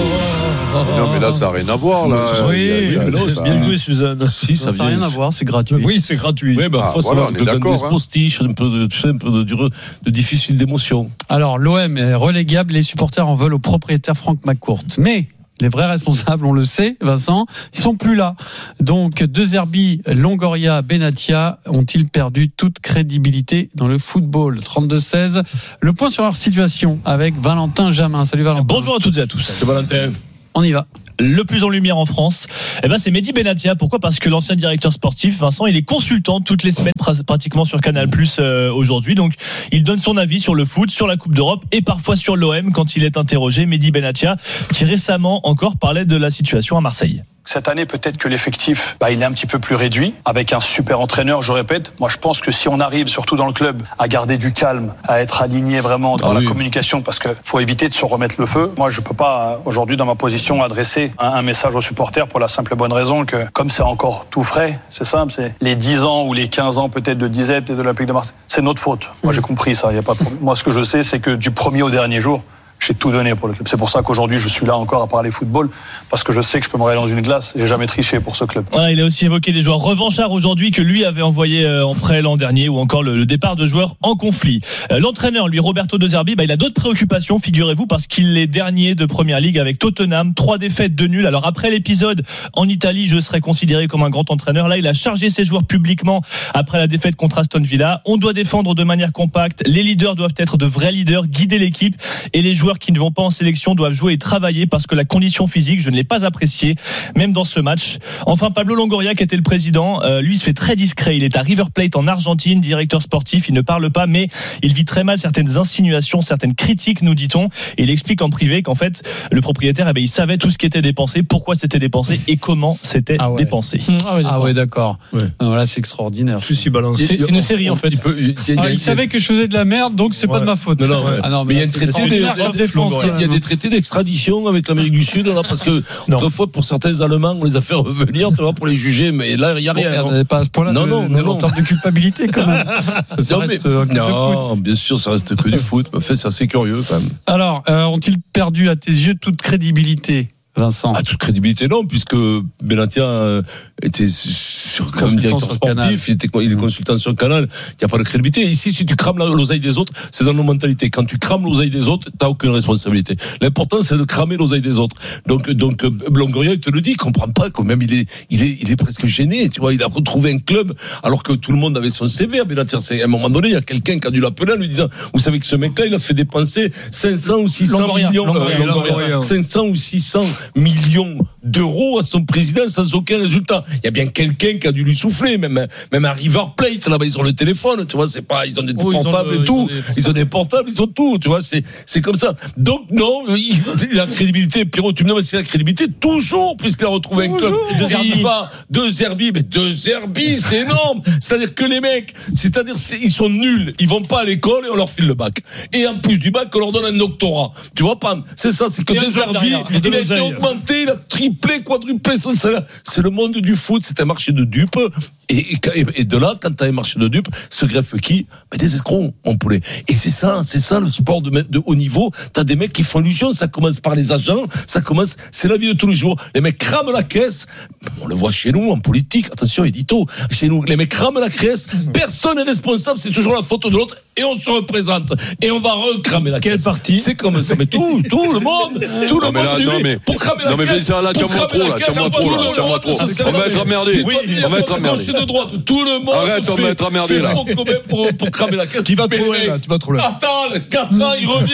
Non, mais là, ça n'a rien à voir. Là. Oui, c'est bien joué, Suzanne. Si, ça n'a rien à voir, c'est gratuit. Oui, c'est gratuit. Oui, bah, Ah, faut voilà, savoir on est de d'accord, gagner hein. postiche, un peu de, tu sais, un peu de, de, de difficile d'émotion. Alors, l'O M est relégable, les supporters en veulent au propriétaire Franck McCourt. Mais les vrais responsables, on le sait, Vincent, ils sont plus là. Donc, De Zerbi, Longoria, Benatia ont-ils perdu toute crédibilité dans le football? trente-deux seize. Le point sur leur situation avec Valentin Jamin. Salut Valentin. Bonjour à toutes et à tous. C'est Valentin. On y va. Le plus en lumière en France, eh ben c'est Mehdi Benatia. Pourquoi ? Parce que l'ancien directeur sportif, Vincent, il est consultant toutes les semaines pratiquement sur Canal+ euh, aujourd'hui. Donc, il donne son avis sur le foot, sur la Coupe d'Europe et parfois sur l'O M quand il est interrogé. Mehdi Benatia, qui récemment encore parlait de la situation à Marseille. Cette année, peut-être que l'effectif, bah, il est un petit peu plus réduit, avec un super entraîneur, je répète. Moi, je pense que si on arrive, surtout dans le club, à garder du calme, à être aligné vraiment dans ah la oui. communication, parce que faut éviter de se remettre le feu. Moi, je peux pas, aujourd'hui, dans ma position, adresser un, un message aux supporters pour la simple et bonne raison que, comme c'est encore tout frais, c'est simple, c'est les dix ans ou les quinze ans peut-être de disette et de l'Olympique de Marseille. C'est notre faute. Moi, j'ai compris ça, il y a pas de problème. Moi, ce que je sais, c'est que du premier au dernier jour, j'ai tout donné pour le club. C'est pour ça qu'aujourd'hui, je suis là encore à parler football, parce que je sais que je peux me regarder dans une glace. J'ai jamais triché pour ce club. Voilà, il a aussi évoqué des joueurs revanchards aujourd'hui que lui avait envoyé en prêt l'an dernier, ou encore le, le départ de joueurs en conflit. Euh, l'entraîneur, lui, Roberto De Zerbi, bah, il a d'autres préoccupations, figurez-vous, parce qu'il est dernier de Première Ligue avec Tottenham, trois défaites, deux nuls. Alors après l'épisode en Italie, je serais considéré comme un grand entraîneur. Là, il a chargé ses joueurs publiquement après la défaite contre Aston Villa. On doit défendre de manière compacte. Les leaders doivent être de vrais leaders, guider l'équipe, et les joueurs qui ne vont pas en sélection doivent jouer et travailler parce que la condition physique, je ne l'ai pas appréciée, même dans ce match. Enfin, Pablo Longoria, qui était le président, euh, lui, il se fait très discret. Il est à River Plate en Argentine, directeur sportif. Il ne parle pas, mais il vit très mal certaines insinuations, certaines critiques, nous dit-on. Et il explique en privé qu'en fait, le propriétaire, eh bien, il savait tout ce qui était dépensé, pourquoi c'était dépensé et comment c'était ah ouais. dépensé. Ah ouais, d'accord. Ah ouais, d'accord. Ouais. Voilà, c'est extraordinaire. Je suis balancé. C'est, c'est une série, en fait. Il, peut, il, il, ah, il, il savait que je faisais de la merde, donc c'est ouais. pas de ma faute. Non, non, ouais. ah non mais, mais il y a une traité de, de, de défense. Il y a des traités d'extradition avec l'Amérique du Sud, là, parce que autrefois, pour certains Allemands, on les a fait revenir, tu vois, pour les juger, mais là, il n'y a rien. On n'est pas à ce point-là. Non, de, non, de, non. En termes de culpabilité, quand même. Ça, ça non, reste mais, un non, bien sûr, ça reste que du foot. En fait, c'est assez curieux, quand même. Alors, euh, ont-ils perdu, à tes yeux, toute crédibilité, Vincent? Ah, toute crédibilité, non, puisque Benatia euh, était sur, comme directeur sportif, il, était, il est consultant sur le Canal, il n'y a pas de crédibilité. Ici, si tu crames l'oseille des autres, c'est dans nos mentalités. Quand tu crames l'oseille des autres, tu n'as aucune responsabilité. L'important, c'est de cramer l'oseille des autres. Donc, donc Longoria, il te le dit, il ne comprend pas, quand même, il est, il, est, il est presque gêné. Tu vois, il a retrouvé un club, alors que tout le monde avait son C V à Benatia. À un moment donné, il y a quelqu'un qui a dû l'appeler en lui disant, vous savez que ce mec-là, il a fait dépenser cinq cents ou six cents Longoria, millions, Longoria, euh, Longoria, Longoria. cinq cents ou six cents millions d'euros à son président sans aucun résultat. Il y a bien quelqu'un qui a dû lui souffler, même, même à River Plate, là-bas, ils ont le téléphone, tu vois, c'est pas, ils ont des oh, portables ont, et tout. Ils ont, des... ils ont des portables, ils ont tout, tu vois, c'est, c'est comme ça. Donc, non, il, il a la crédibilité, Pierrot, tu me demandes, c'est la crédibilité, toujours, puisqu'il a retrouvé un club. Il va, De Zerbi, mais De Zerbi, c'est énorme. C'est-à-dire que les mecs, c'est-à-dire, c'est, ils sont nuls, ils vont pas à l'école et on leur file le bac. Et en plus du bac, on leur donne un doctorat. Tu vois, pas, c'est ça, c'est que De Zerbi, il a été augmenté, il a triplé, quadruplé son salaire. C'est le monde du foot, c'est un marché de dupes. Et, et, et de là, quand tu as un marché de dupes, se greffe qui? Ben des escrocs, mon poulet. Et c'est ça, c'est ça le sport de, de haut niveau. Tu as des mecs qui font illusion, ça commence par les agents, ça commence, c'est la vie de tous les jours. Les mecs crament la caisse, on le voit chez nous en politique, attention, édito, chez nous, les mecs crament la caisse, personne n'est responsable, c'est toujours la faute de l'autre, et on se représente. Et on va recramer la Quelle caisse. Quelle partie? C'est comme ça, mais tout, tout le monde, tout non, le monde, là, non, mais, pour cramer non, la mais caisse. Non, mais là, tiens-moi trop, là, tiens-moi trop, là, tiens-moi trop. On va être emmerdé. On va être emmerdé. De droite, tout le monde. Arrête, on va être emmerdé, là. Pour, pour cramer la caisse. Tu vas trop loin, là, tu vas trop loin. Attends, quatre ans, il revient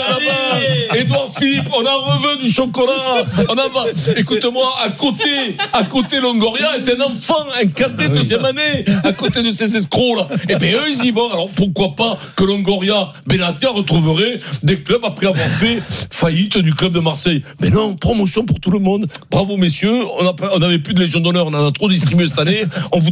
là-bas. Édouard Philippe, on en veut du chocolat. On en va. Écoute-moi, à côté, à côté, Longoria est un enfant, un cadet de deuxième année, à côté de ces escrocs là. Et bien eux, ils y vont. Alors pourquoi pas que Longoria, Benatia retrouverait des clubs après avoir fait faillite du club de Marseille. Mais non, promotion pour tout le monde. Bravo messieurs. On a, on avait plus de Légion d'honneur, on en a trop distribué cette année. On vous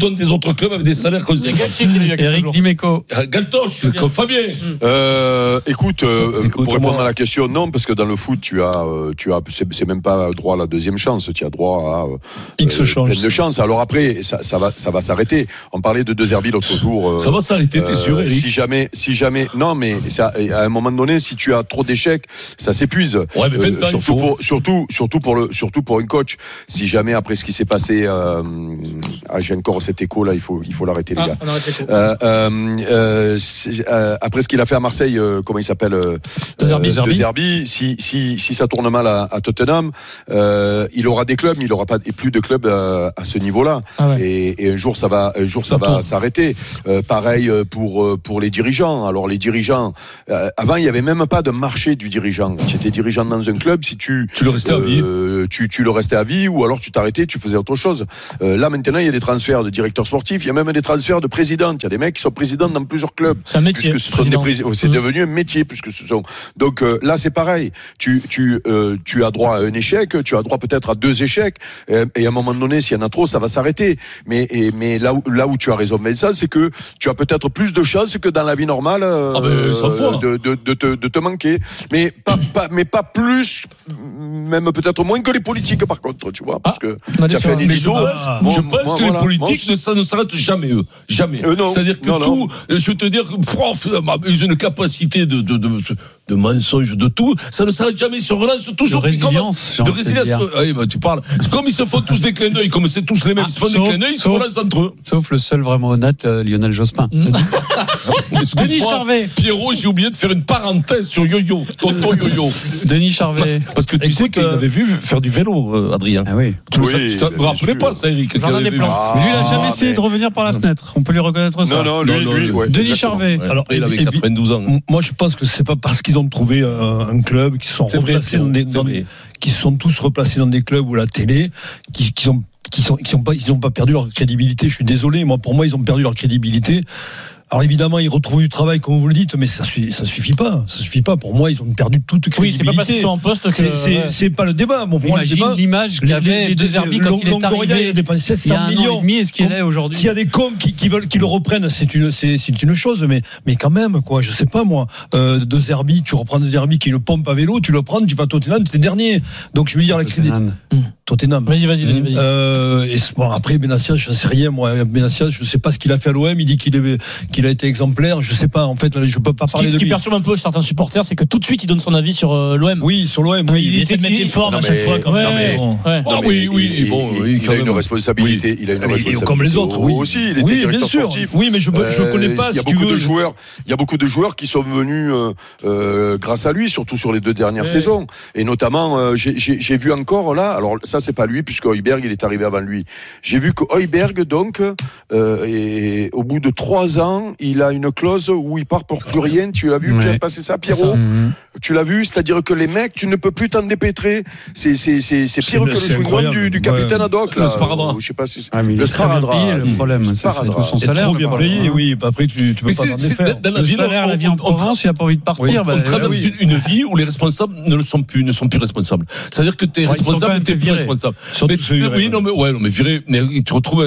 donne des autres clubs avec des salaires conséquents. Eric Dimeco. Galtoche, comme Fabien. Euh, écoute, euh, écoute, pour répondre à la question, non, parce que dans le foot, tu as, euh, tu as, c'est, c'est même pas droit à la deuxième chance, tu as droit à euh, X chance. plein de chances. Alors après, ça, ça va, ça va s'arrêter. On parlait de De Zerbi l'autre jour. Euh, ça va s'arrêter, euh, t'es sûr, Eric? Si jamais, si jamais, non, mais ça, à un moment donné, si tu as trop d'échecs, ça s'épuise. Ouais, mais vingt ans, euh, surtout, faut... pour, surtout, surtout pour le, surtout pour un coach. Si jamais après ce qui s'est passé, euh, ah, j'ai encore cet écho là, il faut, il faut l'arrêter les ah, gars. On arrête l'écho. Euh, euh, euh, euh, après ce qu'il a fait à Marseille, euh, comment il s'appelle, euh, De Zerbi. euh, De Zerbi, si, si, si ça tourne mal à, à Tottenham, euh, il aura des clubs, mais il aura pas et plus de clubs à, à ce niveau-là. Ah ouais. et, et un jour ça va, un jour ça, ça va tourne. s'arrêter. Euh, pareil pour pour les dirigeants. Alors les dirigeants, euh, avant il y avait même pas de marché du dirigeant. Tu étais dirigeant dans un club, si tu tu le restais euh, à vie, tu tu le restais à vie, ou alors tu t'arrêtais, tu faisais autre chose. Euh, là maintenant il y a des transferts de directeurs sportifs, il y a même des transferts de présidents. Il y a des mecs qui sont présidents dans plusieurs clubs. C'est un métier. Puisque ce sont des prés- c'est mmh. devenu un métier puisque ce sont. Donc euh, là c'est pareil. Tu tu euh, tu as droit à un échec, tu as droit peut-être à deux échecs, et, et à un moment donné s'il y en a trop ça va s'arrêter. Mais et, mais là où là où tu as raison Vincent, c'est que tu as peut-être plus de chances que dans la vie normale euh, ah ben, cent fois. de, de de te de te manquer. Mais pas pas mais pas plus, même peut-être moins que les politiques par contre, tu vois, parce que ah, tu as fait un édito. Je pense, ah, je pense moi, que voilà, les politiques moi, ça ne s'arrête jamais eux, jamais. Euh, non, C'est-à-dire que non, tout, non. je veux te dire, France, ils ont une capacité de de de, de mensonge de tout, ça ne s'arrête jamais, ils se relancent toujours. De résilience. Comme, de résilience. Oui, bah, tu parles. Comme ils se font tous des clins d'œil, comme c'est tous les mêmes, ah, ils se font sauf, des clins d'œil, ils se relancent entre eux. Sauf le seul vraiment honnête, euh, Lionel Jospin. Mmh. Denis Charvet. Pierrot, j'ai oublié de faire une parenthèse sur Yo-Yo, tonton Yo-Yo. Denis Charvet. Parce que tu Écoute, sais qu'il euh... avait vu faire du vélo, euh, Adrien. Ah oui. Tu oui, ne me rappelais pas ça, Eric. J'en ai des plans. Ah, mais lui, il n'a jamais mais... essayé de revenir par la fenêtre. On peut lui reconnaître ça. Non, non, lui, non, lui, non, ouais, Denis Charvet. Ouais, alors, il avait quatre-vingt-douze ans. Moi, je pense que c'est pas parce qu'ils ont trouvé un, un club qui sont replacés dans des, dans, qui sont tous replacés dans des clubs ou la télé, qui, qui ont qui sont qui ont pas ils ont pas perdu leur crédibilité. Je suis désolé, moi pour moi ils ont perdu leur crédibilité. Alors évidemment, ils retrouvent du travail, comme vous le dites, mais ça suffit, ça suffit pas. Ça suffit pas. Pour moi, ils ont perdu toute crédibilité. Oui, c'est pas parce qu'ils sont en poste que c'est, c'est, c'est pas le débat. Bon, pour moi, le débat, l'image qu'avait les, De Zerbi quand il est arrivé. Il a dépensé sept cents millions. Et ce qu'il est aujourd'hui. S'il y a des cons qui, qui veulent, qui le reprennent, c'est une, c'est, c'est une chose, mais, mais quand même, quoi. Je sais pas, moi. Euh, De Zerbi, tu reprends De Zerbi qui est une pompe à vélo, tu le prends, tu vas à Tottenham, tu es dernier. Donc, je veux dire, la crédibilité. Tottenham. Vas-y, vas-y, vas-y. vas-y. Euh, et bon, après, Benatia, je sais rien, moi. Benatia, je sais pas ce qu'il a fait à l'O M. Il dit qu'il est, qu'il a été exemplaire. Je sais pas, en fait, je peux pas parler ce qui, de lui. Ce qui perturbe un peu certains supporters, c'est que tout de suite, il donne son avis sur euh, l'O M. Oui, sur l'O M, oui. Il, il essaie de mettre des formes à chaque fois, quand même. Ouais. Bon. Ouais. Ah, oui, oui, il, bon, il, oui, il a une responsabilité. Oui. Il a une responsabilité. Comme les autres, oui. Aussi, il était oui, directeur bien sûr. sportif. Oui, mais je ne euh, connais pas. Il y a si beaucoup tu veux, de joueurs. Il y a beaucoup de joueurs qui sont venus euh, euh, grâce à lui, surtout sur les deux dernières ouais. saisons. Et notamment, euh, j'ai, j'ai, j'ai vu encore là. Alors ça, c'est pas lui, puisque Højbjerg, il est arrivé avant lui. J'ai vu que Højbjerg, donc, euh, et au bout de trois ans, il a une clause où il part pour plus rien. Tu l'as vu, ouais. Pierre, passer ça, Pierrot. Mmh. Tu l'as vu, c'est-à-dire que les mecs, tu ne peux plus t'en dépêtrer. C'est c'est c'est c'est pire c'est, que le chewing du, du capitaine ouais. Haddock. Le sparadrap. Je sais pas si ah, le sparadrap. Le problème, c'est, c'est tout son salaire. Trop bien payé, oui. Après, tu tu peux pas t'en défaire. Le salaire, la vie en Provence, il a pas envie de partir. On traverse une vie où les responsables ne le sont plus, ne sont plus responsables. C'est-à-dire que t'es responsable, t'es plus responsable. Oui, non mais ouais, non mais viré. Mais tu retrouves,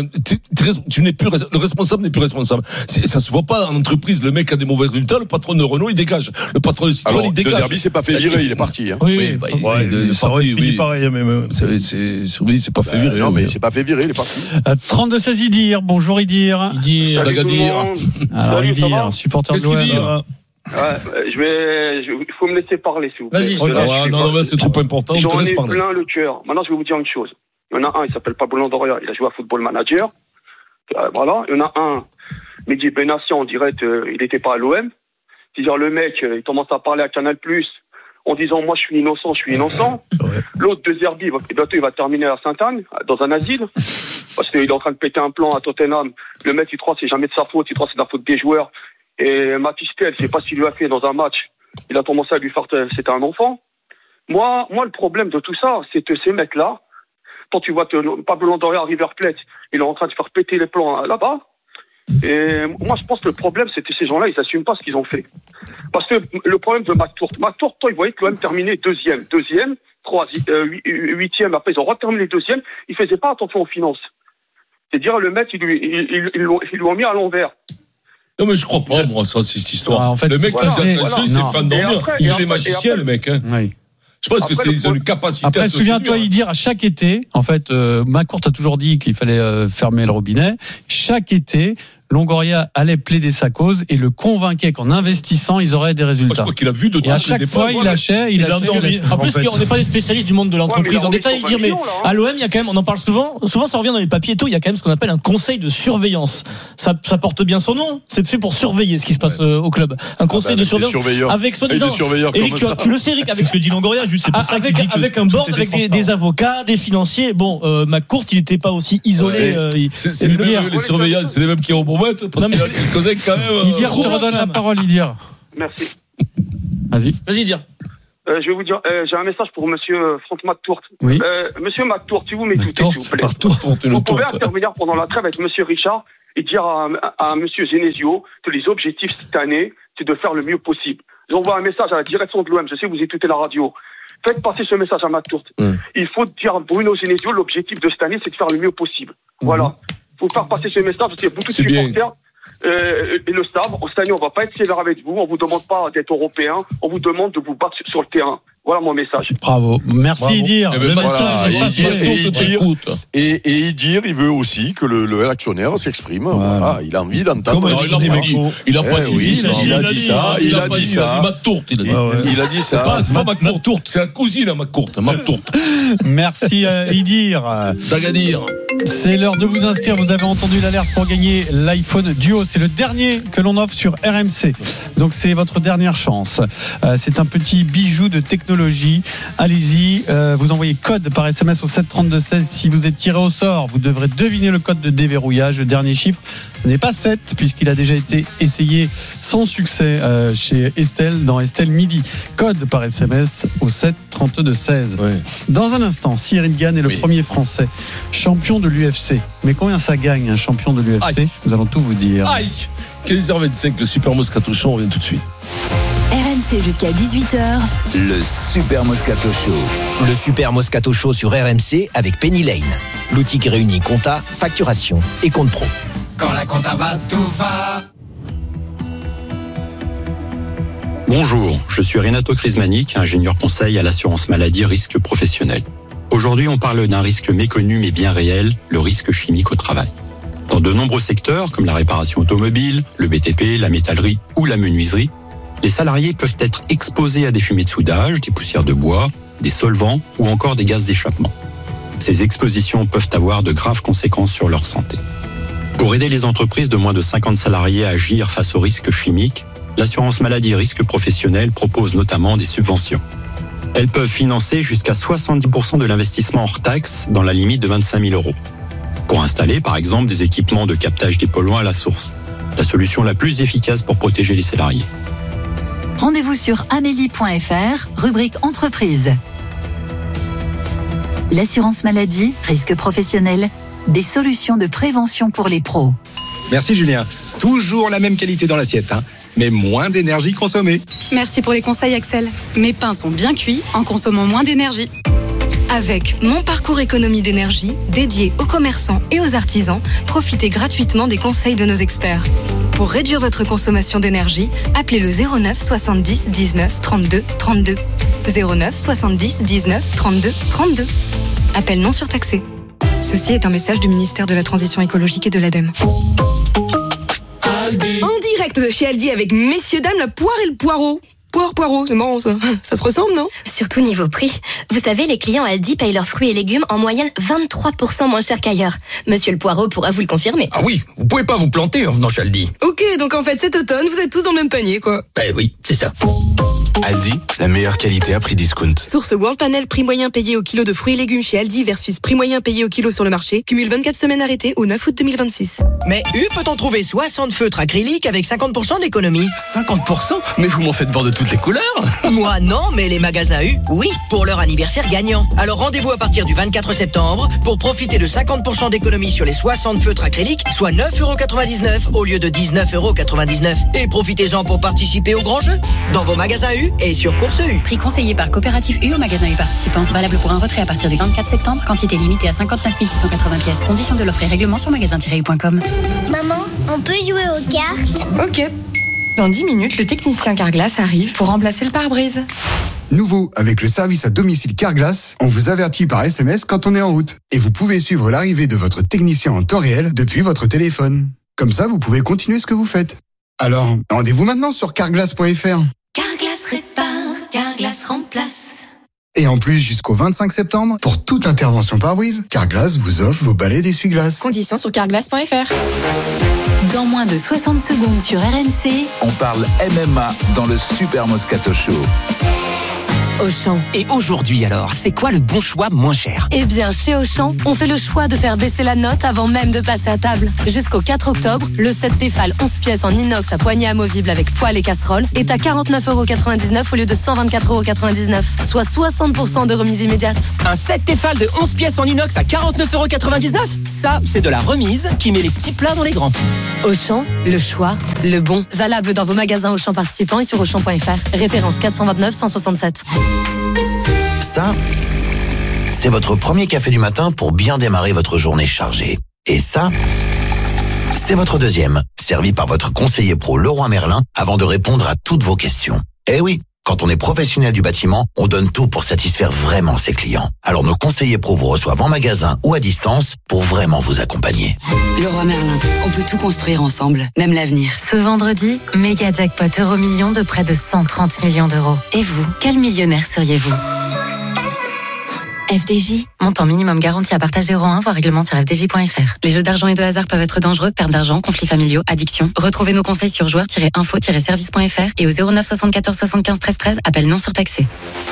tu n'es plus le responsable n'est plus responsable. Ça se voit pas en entreprise. Le mec a des mauvais résultats, le patron de Renault il dégage, le patron de Citroën il dégage. De Zerbi s'est pas fait virer, il est parti. Hein. Oui, oui, bah, il, ouais, il est parti. Oui, pareil, mais c'est, c'est, oui, c'est pas bah, fait virer. Non, mais il s'est pas fait virer, il est parti. trente-deux seize Idir, bonjour Idir. Idir, Dagadir. Alors Idir, supporter de l'O M. Ouais, je vais, il faut me laisser parler, s'il vous plaît. Vas-y. Ouais, non, non, c'est trop important. J'en ai plein le cœur. Maintenant, je vais vous dire une chose. Il y en a un, il s'appelle Pablo Longoria, il a joué à Football Manager. Euh, voilà. Il y en a un, Mehdi Benatia, on dirait qu'il n'était pas à l'O M. C'est-à-dire, le mec, il commence à parler à Canal plus, en disant, moi, je suis innocent, je suis innocent. Ouais. L'autre, De Zerbi, bientôt, il va terminer à Sainte-Anne, dans un asile. Parce qu'il est en train de péter un plan à Tottenham. Le mec, il croit que c'est jamais de sa faute, il croit que c'est de la faute des joueurs. Et Mathys Tel, je sais pas ce qu'il lui a fait dans un match. Il a commencé à lui faire, c'était un enfant. Moi, moi, le problème de tout ça, c'est que ces mecs-là, quand tu vois que Pablo Longoria à River Plate, il est en train de faire péter les plans là-bas. Et moi, je pense que le problème, c'est que ces gens-là, ils n'assument pas ce qu'ils ont fait. Parce que le problème de McTourt, McTourt, toi, il voyait que l'O M terminait deuxième, deuxième, troisième, euh, huitième, après ils ont reterminé deuxième, ils faisaient pas attention aux finances. C'est-à-dire, le mec, ils lui, ils, ils, ils, l'ont, ils l'ont mis à l'envers. Non, mais je crois pas, moi, ça, c'est cette histoire. Ah, en fait, le mec, voilà, qui nous a voilà. il s'est fait endormir. Il est magicien, le mec. Hein. Oui. Je pense Après, que c'est, le ils ont une capacité Après, à se souviens-toi, séduire. il dire à chaque été, en fait, euh, McCourt a toujours dit qu'il fallait euh, fermer le robinet. Chaque été, Longoria allait plaider sa cause et le convainquait qu'en investissant, ils auraient des résultats. Moi, je crois qu'il a vu de Et à chaque fois, il lâchait, il Il a lâchait. endormi. En plus, on n'est pas des spécialistes du monde de l'entreprise Ouais, mais en il a détail. envie de Dire, mais millions, là, hein. à l'O M, il y a quand même, on en parle souvent. Souvent, ça revient dans les papiers et tout. Il y a quand même ce qu'on appelle un conseil de surveillance. Ça, ça porte bien son nom. C'est fait pour surveiller ce qui se passe euh, au club. Un conseil bah, de avec surveillance. des surveilleurs. Avec soi-disant. Et des surveilleurs Eric, comme tu, ça. tu le sais, Eric, avec C'est ce que dit Longoria, juste, c'est pour ça avec, qu'il dit que avec un tout board, était avec des, transparent. des avocats, des financiers. Bon, euh, McCourt, il n'était pas aussi isolé. Ouais. euh, il- C'est, c'est il les, le mêmes, dire. les surveillants, c'est les mêmes qui ont pour mettre, parce Non, mais- qu'il a il causait quand même. euh, Idir, je te redonne la parole, Idir. Merci. Vas-y. Vas-y, dire. Euh, je vais vous dire, euh, j'ai un message pour monsieur Franck McTourt. Oui. Euh, monsieur McTourt, si vous m'écoutez, McTourt, s'il vous plaît. partout. Vous pouvez intervenir pendant la trêve avec monsieur Richard et dire à, à, à monsieur Genesio que les objectifs cette année, c'est de faire le mieux possible. J'envoie un message à la direction de l'O M, je sais que vous écoutez la radio. Faites passer ce message à McTourt. Mmh. Il faut dire à Bruno Genesio, l'objectif de cette année, c'est de faire le mieux possible. Mmh. Voilà. Il faut faire passer ce message, parce qu'il y a beaucoup C'est de bien. supporters. Euh, et le staff, cette année, on va pas être sévère avec vous, on vous demande pas d'être européen, on vous demande de vous battre sur le terrain. Voilà mon message. Bravo. Merci, Bravo. Idir. Eh ben, Le voilà, message est et- passé. et- et- Tout écoute. Et, et il dit, il veut aussi que le, le actionnaire s'exprime. Voilà. Voilà. Il a envie d'entendre. Comme Non, il a dit pas Nico. dit. Il a pas Eh dit. oui, ça. il a dit ça, il a pas dit Il a ça. dit McTourt, il a dit. Ouais, ouais. Il a dit C'est ça. pas, c'est pas McTourt, c'est la cousine à McCourt, McTourt. Merci, euh, Idir. Tagadir. C'est l'heure de vous inscrire. Vous avez entendu l'alerte pour gagner l'iPhone Duo. C'est le dernier que l'on offre sur R M C. Donc c'est votre dernière chance. Euh, c'est un petit bijou de technologie. Allez-y, euh, vous envoyez code par S M S au sept trente-deux seize. Si vous êtes tiré au sort, vous devrez deviner le code de déverrouillage. Le dernier chiffre n'est pas sept, puisqu'il a déjà été essayé sans succès euh, chez Estelle dans Estelle Midi. Code par S M S au sept trente-deux seize. Ouais. Dans un instant, Cyril Gann est le Oui. premier Français champion de l'U F C. Mais combien ça gagne un champion de l'U F C? Aïe. Nous allons tout vous dire. Aïe quinze heures vingt-cinq, le Super Moscato Show, on revient tout de suite. R M C jusqu'à dix-huit heures. Le Super Moscato Show. Le Super Moscato Show sur R M C avec Penny Lane. L'outil qui réunit compta, facturation et compte pro. Quand la compta va, tout va. Bonjour, je suis Renato Crismanic, ingénieur conseil à l'assurance maladie risque professionnel. Aujourd'hui, on parle d'un risque méconnu mais bien réel, le risque chimique au travail. Dans de nombreux secteurs, comme la réparation automobile, le B T P, la métallerie ou la menuiserie, les salariés peuvent être exposés à des fumées de soudage, des poussières de bois, des solvants ou encore des gaz d'échappement. Ces expositions peuvent avoir de graves conséquences sur leur santé. Pour aider les entreprises de moins de cinquante salariés à agir face aux risques chimiques, l'assurance maladie risque professionnel propose notamment des subventions. Elles peuvent financer jusqu'à soixante-dix pour cent de l'investissement hors taxe dans la limite de vingt-cinq mille euros. Pour installer, par exemple, des équipements de captage des polluants à la source. La solution la plus efficace pour protéger les salariés. Rendez-vous sur amélie point f r, rubrique entreprise. L'assurance maladie, risque professionnel, des solutions de prévention pour les pros. Merci Julien. Toujours la même qualité dans l'assiette, hein, mais moins d'énergie consommée. Merci pour les conseils, Axel. Mes pains sont bien cuits en consommant moins d'énergie. Avec Mon Parcours Économie d'énergie, dédié aux commerçants et aux artisans, profitez gratuitement des conseils de nos experts. Pour réduire votre consommation d'énergie, appelez le zéro neuf soixante-dix dix-neuf trente-deux trente-deux. zéro neuf soixante-dix dix-neuf trente-deux trente-deux. Appel non surtaxé. Ceci est un message du ministère de la Transition écologique et de l'ADEME. En direct de chez Aldi avec messieurs dames, la poire et le poireau. Poire, poireau, c'est marrant ça. Ça se ressemble, non? Surtout niveau prix. Vous savez, les clients Aldi payent leurs fruits et légumes en moyenne vingt-trois pour cent moins cher qu'ailleurs. Monsieur le Poireau pourra vous le confirmer. Ah oui, vous pouvez pas vous planter en venant chez Aldi. Ok, donc en fait cet automne, vous êtes tous dans le même panier, quoi. Eh oui, c'est ça. Aldi, la meilleure qualité à prix discount. Source World Panel, prix moyen payé au kilo de fruits et légumes chez Aldi versus prix moyen payé au kilo sur le marché. Cumule vingt-quatre semaines arrêtées au neuf août deux mille vingt-six. Mais U peut-en trouver soixante feutres acryliques avec cinquante pour cent d'économie. cinquante pour cent? Mais vous m'en faites voir de toutes les couleurs. Moi non, mais les magasins U, oui, pour leur anniversaire gagnant. Alors rendez-vous à partir du vingt-quatre septembre pour profiter de cinquante pour cent d'économie sur les soixante feutres acryliques, soit neuf euros quatre-vingt-dix-neuf au lieu de dix-neuf euros quatre-vingt-dix-neuf. Et profitez-en pour participer au grand jeu. Dans vos magasins U U et sur Course U. Prix conseillé par Coopérative U au magasin U participant. Valable pour un retrait à partir du vingt-quatre septembre. Quantité limitée à cinquante-neuf mille six cent quatre-vingts pièces. Conditions de l'offre et règlement sur magasin tiret u point com. Maman, on peut jouer aux cartes? Ok. Dans dix minutes, le technicien Carglass arrive pour remplacer le pare-brise. Nouveau, avec le service à domicile Carglass, on vous avertit par S M S quand on est en route. Et vous pouvez suivre l'arrivée de votre technicien en temps réel depuis votre téléphone. Comme ça, vous pouvez continuer ce que vous faites. Alors, rendez-vous maintenant sur carglass point f r. Carglass répare, Carglass remplace. Et en plus, jusqu'au vingt-cinq septembre, pour toute intervention pare-brise, Carglass vous offre vos balais d'essuie-glace. Conditions sur carglass point f r. Dans moins de soixante secondes sur R M C, On parle M M A dans le Super Moscato Show. Auchan. Et aujourd'hui alors, c'est quoi le bon choix moins cher? Eh bien, chez Auchan, on fait le choix de faire baisser la note avant même de passer à table. Jusqu'au quatre octobre, le set Tefal onze pièces en inox à poignée amovible avec poêle et casserole est à quarante-neuf euros quatre-vingt-dix-neuf au lieu de cent vingt-quatre euros quatre-vingt-dix-neuf, soit soixante pour cent de remise immédiate. Un set Tefal de onze pièces en inox à quarante-neuf euros quatre-vingt-dix-neuf? Ça, c'est de la remise qui met les petits plats dans les grands. Auchan, le choix, le bon. Valable dans vos magasins Auchan participants et sur auchan point f r. Référence quatre cent vingt-neuf cent soixante-sept. Ça, c'est votre premier café du matin pour bien démarrer votre journée chargée. Et ça, c'est votre deuxième, servi par votre conseiller pro Leroy Merlin avant de répondre à toutes vos questions. Eh oui, quand on est professionnel du bâtiment, on donne tout pour satisfaire vraiment ses clients. Alors nos conseillers pro vous reçoivent en magasin ou à distance pour vraiment vous accompagner. Leroy Merlin, on peut tout construire ensemble, même l'avenir. ce vendredi, méga jackpot euro million de près de cent trente millions d'euros. Et vous, quel millionnaire seriez-vous? F D J, montant minimum garanti à partager euro un, voire règlement sur f d j point f r. Les jeux d'argent et de hasard peuvent être dangereux, perte d'argent, conflits familiaux, addiction. Retrouvez nos conseils sur joueurs tiret info tiret service point f r et au zéro neuf soixante-quatorze soixante-quinze treize treize, appel non surtaxé.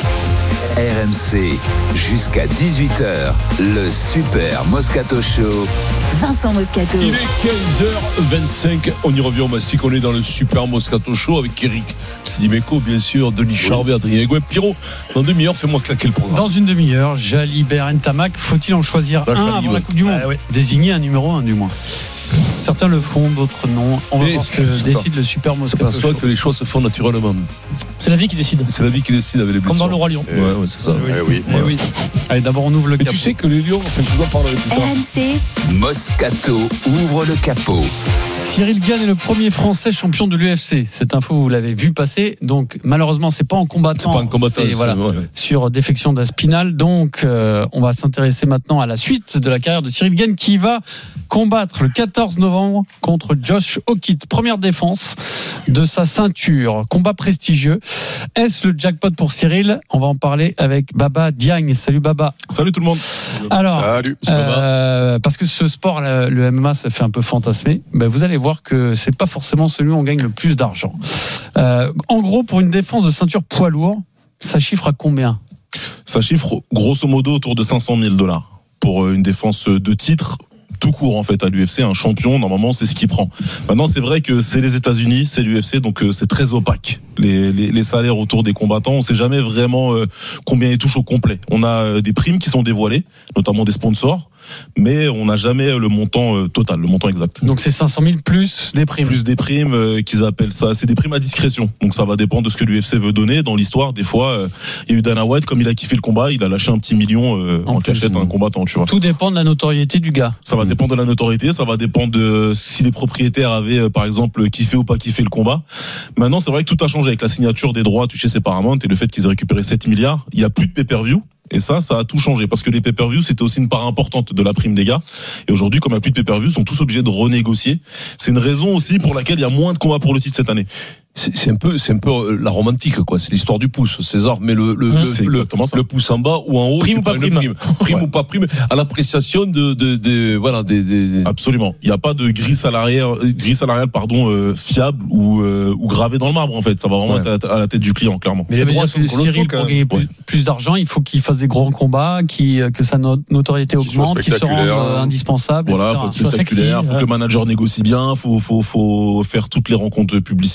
R M C, jusqu'à dix-huit heures, le Super Moscato Show. Vincent Moscato. Il est quinze heures vingt-cinq, on y revient au Mastic, on est dans le Super Moscato Show avec Eric Dimeco, bien sûr, Denis Charbet, Adrien Gouet. Pierrot, dans une demi-heure, fais-moi claquer le programme. Dans une demi-heure, Jalibert Ntamak, faut-il en choisir Là, un Jalibert, avant la Coupe du Monde? Ah, ouais. Désigner un numéro un du moins. Certains le font, d'autres non. On va Et voir ce que décide le Super Moscato C'est pas Show. que les choix se font naturellement. C'est la vie qui décide. C'est la vie qui décide avec les blessures. Comme dans le Roi Lion. Ouais, ouais, c'est ça. Eh oui. Eh oui. Allez, d'abord on ouvre le Mais capot. tu sais que les lions, enfin, tu dois parler plus tard. R M C, Moscato ouvre le capot. Cyril Gane est le premier Français champion de l'U F C. Cette info, vous l'avez vu passer. Donc, malheureusement, c'est pas en combattant. C'est pas en combattant, C'est, c'est- voilà, ouais, ouais. sur défection d'un spinal. Donc, euh, on va s'intéresser maintenant à la suite de la carrière de Cyril Gane qui va combattre le quatorze novembre contre Josh Okitt. Première défense de sa ceinture. Combat prestigieux. Est-ce le jackpot pour Cyril? On va en parler avec Baba Diagne. Salut Baba. Salut tout le monde. Alors, Salut. euh, parce que ce sport, le, le M M A, ça fait un peu fantasmer. Ben, vous allez voir que c'est pas forcément celui où on gagne le plus d'argent. Euh, en gros, pour une défense de ceinture poids lourd, ça chiffre à combien? Ça chiffre grosso modo autour de cinq cent mille dollars pour une défense de titre. Tout court en fait à l'U F C, un champion normalement c'est ce qu'il prend. Maintenant c'est vrai que c'est les États-Unis, c'est l'U F C, donc euh, c'est très opaque les, les, les salaires autour des combattants. On sait jamais vraiment euh, combien ils touchent au complet. On a euh, des primes qui sont dévoilées, notamment des sponsors, mais on n'a jamais le montant euh, total, le montant exact. Donc c'est cinq cent mille plus des primes. Plus des primes euh, qu'ils appellent ça, c'est des primes à discrétion. Donc ça va dépendre de ce que l'U F C veut donner. Dans l'histoire, des fois, euh, il y a eu Dana White, comme il a kiffé le combat, il a lâché un petit million euh, en, en cachette à un combattant, tu vois. Tout dépend de la notoriété du gars. Ça va dépendre de la notoriété, ça va dépendre de si les propriétaires avaient, euh, par exemple, kiffé ou pas kiffé le combat. Maintenant, c'est vrai que tout a changé avec la signature des droits touchés chez Paramount et le fait qu'ils aient récupéré sept milliards. Il y a plus de pay-per-view. Et ça, ça a tout changé parce que les pay-per-view, c'était aussi une part importante de la prime des gars. Et aujourd'hui, comme il n'y a plus de pay-per-view, ils sont tous obligés de renégocier. C'est une raison aussi pour laquelle il y a moins de combats pour le titre cette année. C'est c'est un peu, c'est un peu la romantique, quoi. C'est l'histoire du pouce. César met le, le, Mmh, le, c'est le, exactement ça. le pouce en bas ou en haut. Prime tu ou pas prends une prime. Prime Ouais. ou pas prime. À l'appréciation de, de, de, voilà, des, des... Absolument. Il n'y a pas de grille salariale, grille salariale, pardon, euh, fiable ou, euh, ou gravée dans le marbre, en fait. Ça va vraiment Ouais. être à, à la tête du client, clairement. Mais ça veut dire que Cyril, pour gagner plus, plus d'argent, il faut qu'il fasse des grands combats, qu'il, que sa no- notoriété Qu'il soit augmente, qu'il se rende spectaculaire. euh, indispensable. Voilà, et cetera. faut être Soit spectaculaire, sexy, faut ouais. que le manager négocie bien, faut, faut, faut faire toutes les rencontres publicitaires, le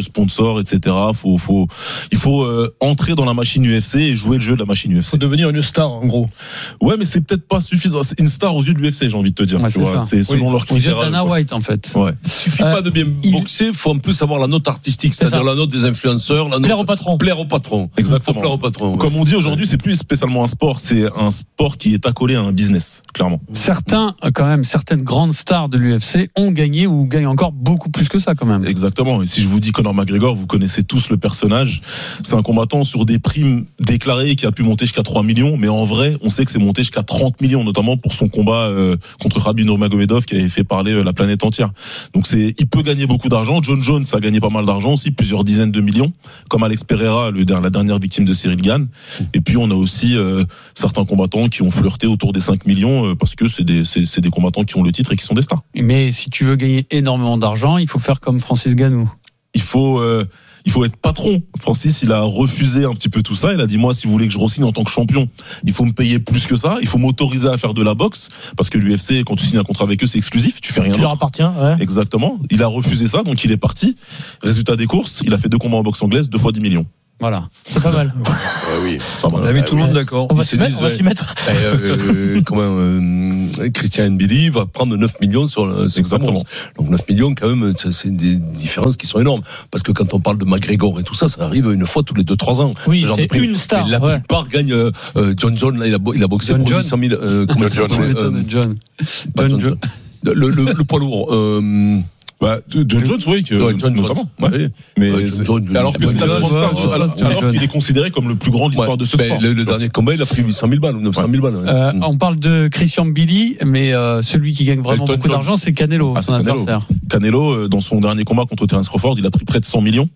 sponsors, et cetera. Faut, faut, il faut euh, entrer dans la machine U F C et jouer le jeu de la machine U F C. Faut devenir une star, en gros. Ouais, mais c'est peut-être pas suffisant. C'est une star aux yeux de l'U F C, j'ai envie de te dire. Ouais, tu c'est vois. ça. C'est selon oui. leurs critères. Dana White, en fait. Ouais. Il suffit Euh, pas de bien il- boxer, faut en plus avoir la note artistique, c'est-à-dire la note des influenceurs, la note Plaire au patron. Plaire au patron. Exactement. Faut plaire au patron. ouais. Comme on dit aujourd'hui, c'est plus spécialement un sport, c'est un sport qui est accolé à un business, clairement. Certains, quand même, certaines grandes stars de l'U F C ont gagné ou gagnent encore beaucoup plus que ça, quand même. Exactement. Et si je vous dis Conor McGregor, vous connaissez tous le personnage. C'est un combattant sur des primes déclarées qui a pu monter jusqu'à trois millions, mais en vrai, on sait que c'est monté jusqu'à trente millions, notamment pour son combat euh, contre Khabib Nurmagomedov qui avait fait parler euh, la planète entière. Donc c'est, il peut gagner beaucoup d'argent. John Jones a gagné pas mal d'argent aussi, plusieurs dizaines de millions, comme Alex Pereira, le, la dernière victime de Cyril Gane. Et puis on a aussi euh, certains combattants qui ont flirté autour des cinq millions euh, parce que c'est des, c'est, c'est des combattants qui ont le titre et qui sont des stars. Mais si tu veux gagner énormément d'argent, il faut faire comme Francis Ngannou. Il faut, euh, il faut être patron. Francis, il a refusé un petit peu tout ça. Il a dit, moi, si vous voulez que je re-signe en tant que champion, il faut me payer plus que ça. Il faut m'autoriser à faire de la boxe. Parce que l'U F C, quand tu signes un contrat avec eux, c'est exclusif. Tu fais rien Tu leur appartiens, ouais. Exactement. Il a refusé ça, donc il est parti. Résultat des courses, il a fait deux combats en boxe anglaise, deux fois dix millions. Voilà. C'est pas mal. Ouais, oui. Pas mal. On a mis tout le monde d'accord. On va Ils s'y se mettre, disent, on va ouais. s'y mettre. Euh, euh, comment euh, Christian Mbili va prendre neuf millions sur le sur Exactement. Ramos. Donc neuf millions quand même, ça, c'est des différences qui sont énormes parce que quand on parle de McGregor et tout ça, ça arrive une fois tous les deux trois ans. Oui, Ce genre c'est de prix. une star, Mais la ouais. plupart gagnent. Euh, euh, John John là, il a, bo- il a boxé John pour John. huit cent mille. Euh, comment John ça s'appelle, John. euh, John. pas John John John. Le, le, le poids lourd. Euh, Bah, John Jones, oui, que, Ouais, John notamment. Jones. Ouais. Mais Ouais, John Jones, alors que c'est la John plus grande Jones, star, ouais, alors, John alors Jones. qu'il est considéré comme le plus grand de l'histoire ouais, de ce ben, sport. le, le dernier combat, il a pris huit cent mille balles ou neuf cent mille balles. Ouais. Euh, Mm. on parle de Christian Billy, mais euh, celui qui gagne vraiment Elton beaucoup John. d'argent, c'est Canelo, Ah, son c'est Canelo. adversaire. Canelo, euh, dans son dernier combat contre Terence Crawford, il a pris près de cent millions.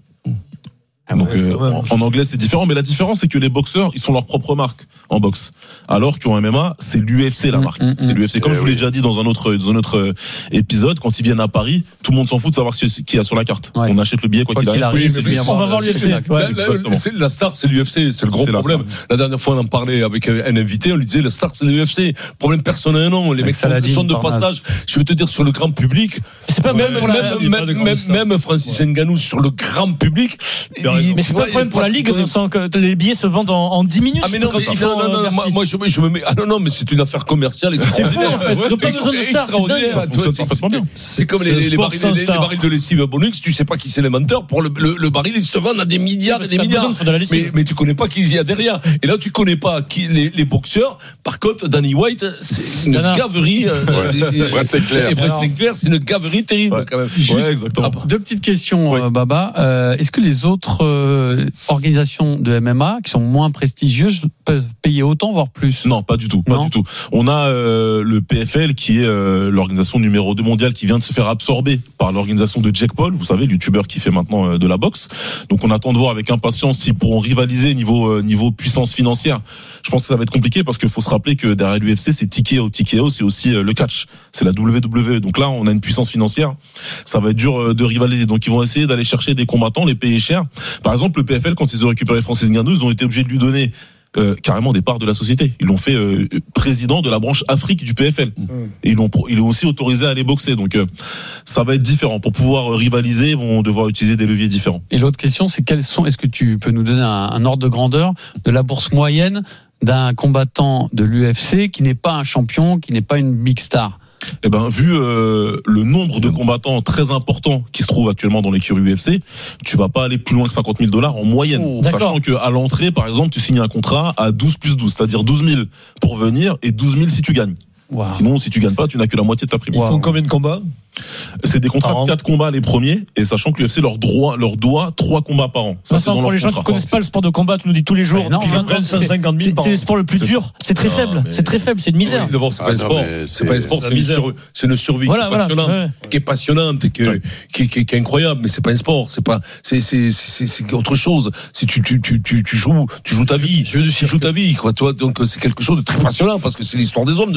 Donc ouais, euh, quand même. en, en anglais c'est différent, mais la différence c'est que les boxeurs ils sont leur propre marque en boxe, alors qu'en M M A c'est l'U F C la Mm, marque. mm, C'est mm. l'U F C. Comme Eh je vous l'ai oui. déjà dit dans un autre dans un autre euh, épisode, quand ils viennent à Paris, tout le monde s'en fout de savoir qui qui y a sur la carte. Ouais. On achète le billet quoi, Quoi qu'il qu'il arrive. arrive, Oui, c'est mais bien. On va voir l'U F C. La, Ouais. la- exactement. c'est- la star, c'est l'U F C, c'est le gros C'est la problème. star. La, dernière fois, on en parlait avec un invité, on lui disait, la star, c'est l'U F C. Problème personnel, non. Les Avec mecs sont, Saladin, sont de Parnasse. passage. Je veux te dire, sur le grand public, C'est pas même, même pour la. même, il y a pas de même, grande même, star. même Francis Ngannou, sur le grand public. il- raison. Mais c'est pas le problème pour la Ligue, Vincent, que les billets se vendent en, en dix minutes. Ah mais non, quand mais, ils non, font, non, euh, non, Bercy. moi, moi, je, me- je me mets. Ah non, non, mais c'est une affaire commerciale. C'est fou, en fait. Ils ont pas besoin de stars, c'est dingue, ça. Ça fonctionne parfaitement bien. C'est comme C'est les, le les, sport barils, sans les, les star. barils de lessive à Bonux, tu sais pas qui c'est l'inventeur. Pour le, le, le baril, ils se vendent à des milliards et des T'as milliards. besoin de faire de la lessive. Mais, mais tu connais pas qui il y a derrière. Et là, tu connais pas qui les, les boxeurs. Par contre, Danny White, c'est une Dana. gaverie. euh, Ouais. et- Brett Sinclair. Et Brett Alors. Sinclair, c'est une gaverie terrible Ouais. quand même. Ouais, exactement. Ah, Deux petites questions, Oui. euh, Baba. Euh, est-ce que les autres euh, organisations de M M A, qui sont moins prestigieuses, peuvent payer autant, voire plus? Non, pas du tout, pas Non. du tout. On a euh, le P F L qui est euh, l'organisation numéro deux mondiale qui vient de se faire absorber par l'organisation de Jake Paul, vous savez, le youtubeur qui fait maintenant euh, de la boxe. Donc on attend de voir avec impatience s'ils pourront rivaliser niveau euh, niveau puissance financière. Je pense que ça va être compliqué parce qu'il faut se rappeler que derrière l'U F C, c'est T K O. T K O, c'est aussi euh, le catch, c'est la W W E. Donc là, on a une puissance financière, ça va être dur euh, de rivaliser. Donc ils vont essayer d'aller chercher des combattants, les payer cher. Par exemple, le P F L, quand ils ont récupéré Francis Ngannou, ils ont été obligés de lui donner Euh, carrément des parts de la société. Ils l'ont fait euh, président de la branche Afrique du P F L. Et ils l'ont, pro- ils l'ont aussi autorisé à aller boxer. Donc euh, ça va être différent. Pour pouvoir rivaliser, ils vont devoir utiliser des leviers différents. Et l'autre question, c'est quels sont, est-ce que tu peux nous donner un, un ordre de grandeur de la bourse moyenne d'un combattant de l'U F C qui n'est pas un champion, qui n'est pas une big star? Eh ben, vu euh, le nombre de combattants très importants qui se trouvent actuellement dans l'écurie U F C, tu vas pas aller plus loin que cinquante mille dollars en moyenne. Oh, sachant d'accord. que à l'entrée, par exemple, tu signes un contrat à douze plus douze, c'est-à-dire douze mille pour venir et douze mille si tu gagnes. Wow. Sinon, si tu gagnes pas, tu n'as que la moitié de ta prime. Ils font combien de combats? C'est des contrats Par an. de quatre combats les premiers, et sachant que l'U F C leur droit, leur doit trois combats par an. Ça, Ça, c'est dans pour leur les gens qui contrat. connaissent pas le sport de combat, tu nous dis tous les jours. Mais non, depuis ils vingt ans, prennent c'est- cent cinquante mille c'est par c'est an. le sport le plus C'est dur. C'est très Non, faible. mais- C'est très faible. C'est une misère. Oui, d'abord, c'est pas Ah un non, sport. mais C'est pas un c'est- sport, c'est c'est la une, misère. sur- c'est une survie Voilà, qui est voilà, passionnante, ouais. qui est passionnante et que, Ouais. qui, qui, qui est incroyable. Mais c'est pas un sport. C'est pas, c'est, c'est, c'est, c'est autre chose. Si tu, tu, tu, tu, tu joues, tu joues ta vie. Jeu du Tu joues ta vie, quoi. Toi, donc, c'est quelque chose de très passionnant parce que c'est l'histoire des hommes de jouer leur vie.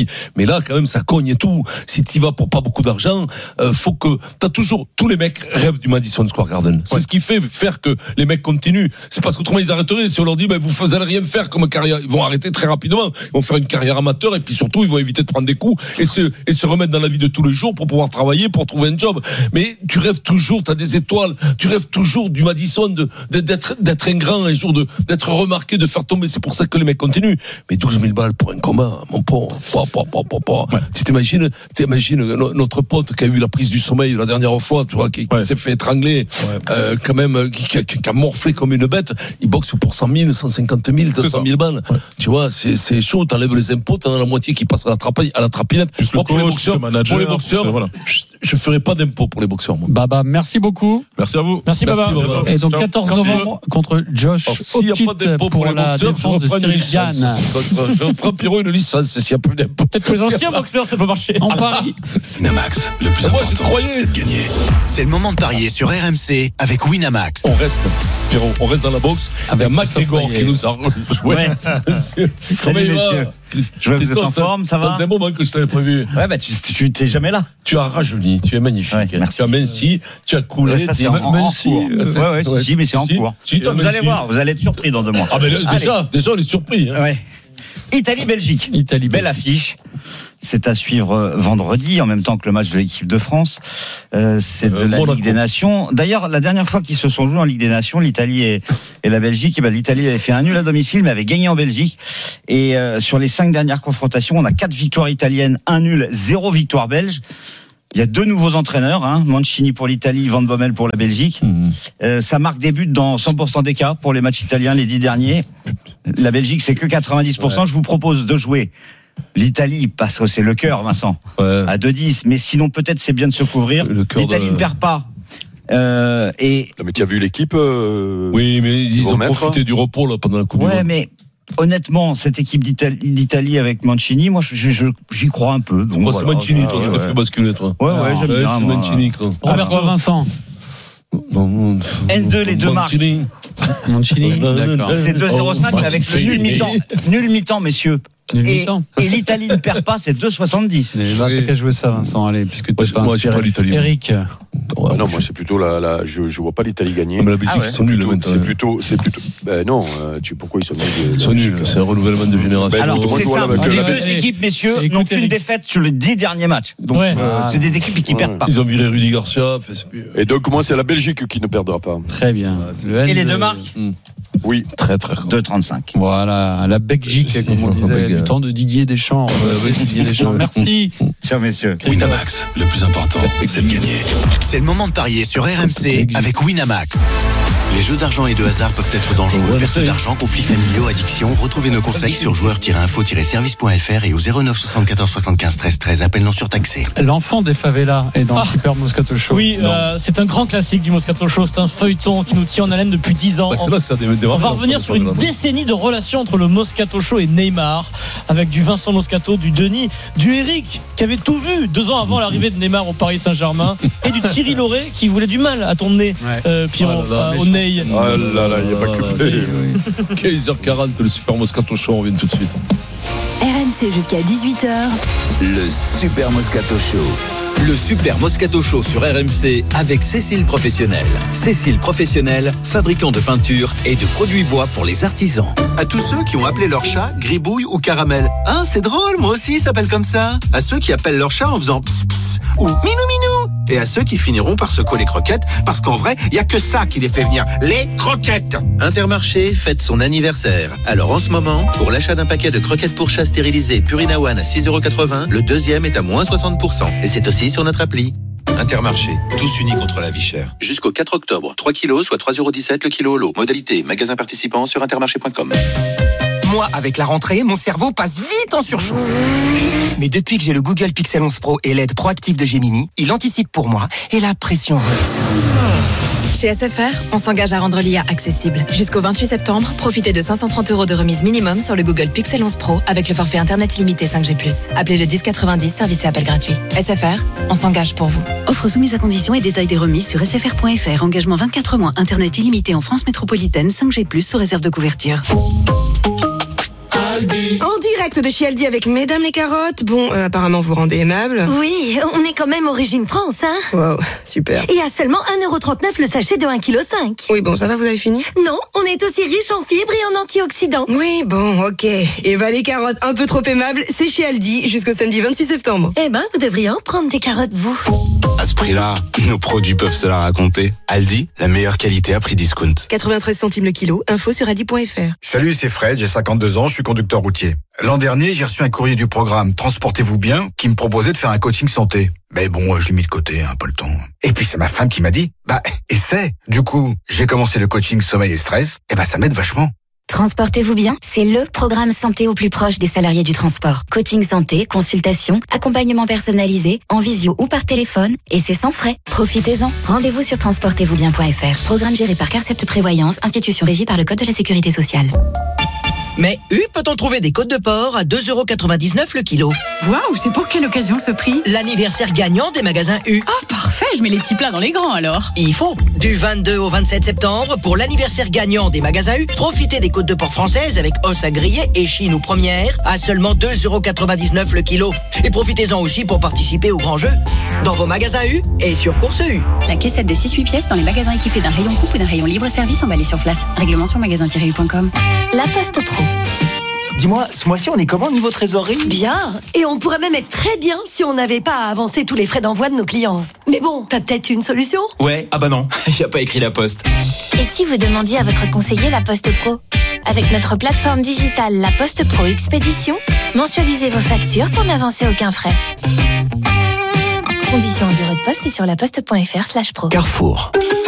vie. Mais là, quand même, ça cogne et tout. Si tu vas pour pas beaucoup d'argent, euh, faut que t'as toujours tous les mecs rêvent du Madison Square Garden. C'est ouais. ce qui fait faire que les mecs continuent. C'est parce qu'autrement ils arrêteraient. Si on leur dit, ben vous n'allez rien faire comme carrière, ils vont arrêter très rapidement. Ils vont faire une carrière amateur et puis surtout ils vont éviter de prendre des coups et se et se remettre dans la vie de tous les jours pour pouvoir travailler, pour trouver un job. Mais tu rêves toujours, t'as des étoiles. Tu rêves toujours du Madison, de d'être d'être un grand un jour, de d'être remarqué, de faire tomber. C'est pour ça que les mecs continuent. Mais douze mille balles pour un combat, mon pauvre. Pa, pa, pa, pa, pa. Ouais. Si t'imagines, t'imagines notre pote qui a eu la prise du sommeil la dernière fois, tu vois, qui, qui ouais. s'est fait étrangler, ouais. euh, quand même, qui, qui, qui a morflé comme une bête. Il boxe pour cent mille, cent cinquante mille, deux cent mille balles. Ouais. Tu vois, c'est, c'est chaud. T'enlèves les impôts, t'en as la moitié qui passe à la, trapi, à la trapinette. Plus moi, le coach, pour les boxeurs, manager, pour les boxeurs, voilà. je, je ferai pas d'impôts pour les boxeurs, moi. Baba, merci beaucoup. Merci à vous. Merci, Baba. Merci, Baba. Et donc, quatorze novembre contre Josh Okit pour, pour la boxeurs, défense de Cyril Gann. Je reprends Pierrot une licence, s'il y a plus d'impôts. Peut-être que les anciens boxeurs, ça peut marcher. En Paris. Winamax, le plus important, c'est de gagner. C'est le moment de parier sur R M C avec Winamax. On reste, Pierrot, on reste dans la boxe. Avec McGregor qui nous a joué. Ouais. Salut messieurs. Je vois que vous êtes en forme, ça va? C'est un moment que je t'avais prévu. Ouais, bah tu, tu t'es jamais là. Tu as rajeuni, tu es magnifique. Ouais, merci. Tu as minci, tu as coulé. Ouais, ça c'est en, en, en cours. Ouais, ouais, ouais, si, mais c'est en si, cours. Si, vous allez voir, vous allez être surpris dans deux mois. Ah, mais là, déjà, déjà, on est surpris. Hein. Ouais. Italie-Belgique. Italie, belle affiche. C'est à suivre vendredi, en même temps que le match de l'équipe de France. Euh, c'est de euh, la Ligue des Nations. D'ailleurs, la dernière fois qu'ils se sont joués en Ligue des Nations, l'Italie et, et la Belgique, et ben, l'Italie avait fait un nul à domicile, mais avait gagné en Belgique. Et euh, sur les cinq dernières confrontations, on a quatre victoires italiennes, un nul, zéro victoire belge. Il y a deux nouveaux entraîneurs, hein, Mancini pour l'Italie, Van Bommel pour la Belgique. Mmh. Euh, ça marque des buts dans cent pour cent des cas pour les matchs italiens, les dix derniers. La Belgique, c'est que quatre-vingt-dix pour cent. Ouais. Je vous propose de jouer l'Italie, parce que c'est le cœur, Vincent, ouais. à deux dix. Mais sinon, peut-être c'est bien de se couvrir. L'Italie de... ne perd pas. Euh, et... Non, mais tu as vu l'équipe euh... Oui, mais ils, ils ont mettre... profité du repos là, pendant la Coupe du Monde. Ouais, mais... Honnêtement, cette équipe d'Italie, d'Italie avec Mancini, moi, je, je, j'y crois un peu. Donc moi, voilà. c'est Mancini, toi, qui ouais, t'a fait basculer, toi. Ouais, ouais, ah, j'aime ouais, bien. C'est moi. Mancini, quoi. Roberto Vincent. N deux, les deux marques. Mancini, d'accord. C'est deux zéro cinq, mais avec le nul mi-temps. Nul mi-temps, messieurs. Et, et l'Italie ne perd pas, c'est deux soixante-dix. T'as qu'à jouer ça, Vincent, allez, puisque tu es pas moi, j'ai pas l'Italie. Eric. Ouais, ah non, moi c'est plutôt la, la je, je vois pas l'Italie gagner. Mais la Belgique, ah ouais. ils sont nuls maintenant. C'est plutôt, c'est plutôt. Ben non, euh, tu pourquoi ils sont nuls? Ils sont nuls. C'est un renouvellement de génération. Ben, alors c'est ça. Les deux euh, équipes, messieurs, n'ont qu'une défaite sur les dix derniers matchs. Donc ouais. euh, ah. c'est des équipes qui ouais. perdent pas. Ils ont viré Rudy Garcia. Et donc moi c'est la Belgique qui ne perdra pas. Très bien. Et les deux marques. Oui, très très. deux trente-cinq. Voilà, la Belgique, comme on disait, du temps de Didier Deschamps. Didier Deschamps. Merci. Chers messieurs. Winamax, le plus important, c'est de gagner. C'est le moment de parier sur R M C avec Winamax. Les jeux d'argent et de hasard peuvent être dangereux. Perte d'argent, conflits familiaux, addiction. Retrouvez nos conseils sur joueurs tiret info tiret service point f r et au zéro neuf soixante-quatorze soixante-quinze treize treize. Appel non surtaxé. L'enfant des favelas est dans ah. le Super Moscato Show. Oui, euh, c'est un grand classique du Moscato Show. C'est un feuilleton qui nous tient en haleine depuis dix ans. Bah, c'est là que ça démarre. On va revenir sur une décennie de relations entre le Moscato Show et Neymar, avec du Vincent Moscato, du Denis, du Eric qui avait tout vu deux ans avant l'arrivée de Neymar au Paris Saint-Germain, et du Thierry Lauré qui voulait du mal à ton nez, ouais. euh, Pierrot, oh là là, euh, au nez. Oh là là, il n'y a pas que play. quinze heures quarante, le Super Moscato Show, on revient tout de suite. R M C jusqu'à dix-huit heures. Le Super Moscato Show. Le Super Moscato Show sur R M C avec Cécile Professionnel. Cécile Professionnel, fabricant de peinture et de produits bois pour les artisans. À tous ceux qui ont appelé leur chat Gribouille ou Caramel. Ah, c'est drôle, moi aussi, il s'appelle comme ça. À ceux qui appellent leur chat en faisant pss pss ou minou minou. Et à ceux qui finiront par se coller croquettes, parce qu'en vrai, il n'y a que ça qui les fait venir, les croquettes. Intermarché fête son anniversaire. Alors en ce moment, pour l'achat d'un paquet de croquettes pour chat stérilisées Purina One à six euros quatre-vingts, le deuxième est à moins soixante pour cent. Et c'est aussi sur notre appli. Intermarché, tous unis contre la vie chère. Jusqu'au quatre octobre, trois kilos, soit trois euros dix-sept le kilo au lot. Modalité, magasin participant sur intermarché point com. Moi, avec la rentrée, mon cerveau passe vite en surchauffe. Mais depuis que j'ai le Google Pixel onze Pro et l'aide proactive de Gemini, il anticipe pour moi et la pression redescend. Chez S F R, on s'engage à rendre l'I A accessible. Jusqu'au vingt-huit septembre, profitez de cinq cent trente euros de remise minimum sur le Google Pixel onze Pro avec le forfait Internet illimité cinq G plus. Appelez le dix quatre-vingt-dix, service et appel gratuit. S F R, on s'engage pour vous. Offre soumise à conditions et détails des remises sur s f r point f r. Engagement vingt-quatre mois, Internet illimité en France métropolitaine, cinq G plus, sous réserve de couverture. En direct direct de chez Aldi avec Mesdames les carottes. Bon, euh, apparemment vous rendez aimable. Oui, on est quand même origine France, hein. Wow, super. Et à seulement un euro trente-neuf le sachet de un virgule cinq kilos. Oui, bon, ça va, vous avez fini? Non, on est aussi riche en fibres et en antioxydants. Oui, bon, ok. Eva les carottes, un peu trop aimables, c'est chez Aldi jusqu'au samedi vingt-six septembre. Eh ben, vous devriez en prendre des carottes, vous. À ce prix-là, nos produits peuvent se la raconter. Aldi, la meilleure qualité à prix discount. quatre-vingt-treize centimes le kilo, info sur aldi point f r. Salut, c'est Fred, j'ai cinquante-deux ans, je suis conducteur routier. L'an dernier, j'ai reçu un courrier du programme Transportez-vous bien qui me proposait de faire un coaching santé. Mais bon, je l'ai mis de côté, hein, pas le temps. Et puis c'est ma femme qui m'a dit, bah, essaie. Du coup, j'ai commencé le coaching sommeil et stress, et bah ça m'aide vachement. Transportez-vous bien, c'est le programme santé au plus proche des salariés du transport. Coaching santé, consultation, accompagnement personnalisé, en visio ou par téléphone, et c'est sans frais. Profitez-en. Rendez-vous sur transportez vous bien point f r. Programme géré par Carcept Prévoyance, institution régie par le Code de la Sécurité sociale. Mais U peut-on trouver des côtes de porc à deux euros quatre-vingt-dix-neuf le kilo. Waouh, c'est pour quelle occasion ce prix? L'anniversaire gagnant des magasins U. Ah, oh, parfait, je mets les petits plats dans les grands alors. Il faut. Du vingt-deux au vingt-sept septembre, pour l'anniversaire gagnant des magasins U, profitez des côtes de porc françaises avec os à griller, échine ou première à seulement deux euros quatre-vingt-dix-neuf le kilo. Et profitez-en aussi pour participer au grand jeu dans vos magasins U et sur Course U. La caissette de six huit pièces dans les magasins équipés d'un rayon coupe ou d'un rayon libre-service emballé sur place. Règlement sur magasin tiret u point com. La Poste Pro. Dis-moi, ce mois-ci, on est comment niveau trésorerie? Bien. Et on pourrait même être très bien si on n'avait pas à avancer tous les frais d'envoi de nos clients. Mais bon, t'as peut-être une solution? Ouais, ah bah non, y a pas écrit la Poste. Et si vous demandiez à votre conseiller La Poste Pro? Avec notre plateforme digitale La Poste Pro Expédition, mensualisez vos factures pour n'avancer aucun frais. Conditions en bureau de poste et sur laposte point f r slash pro. Carrefour.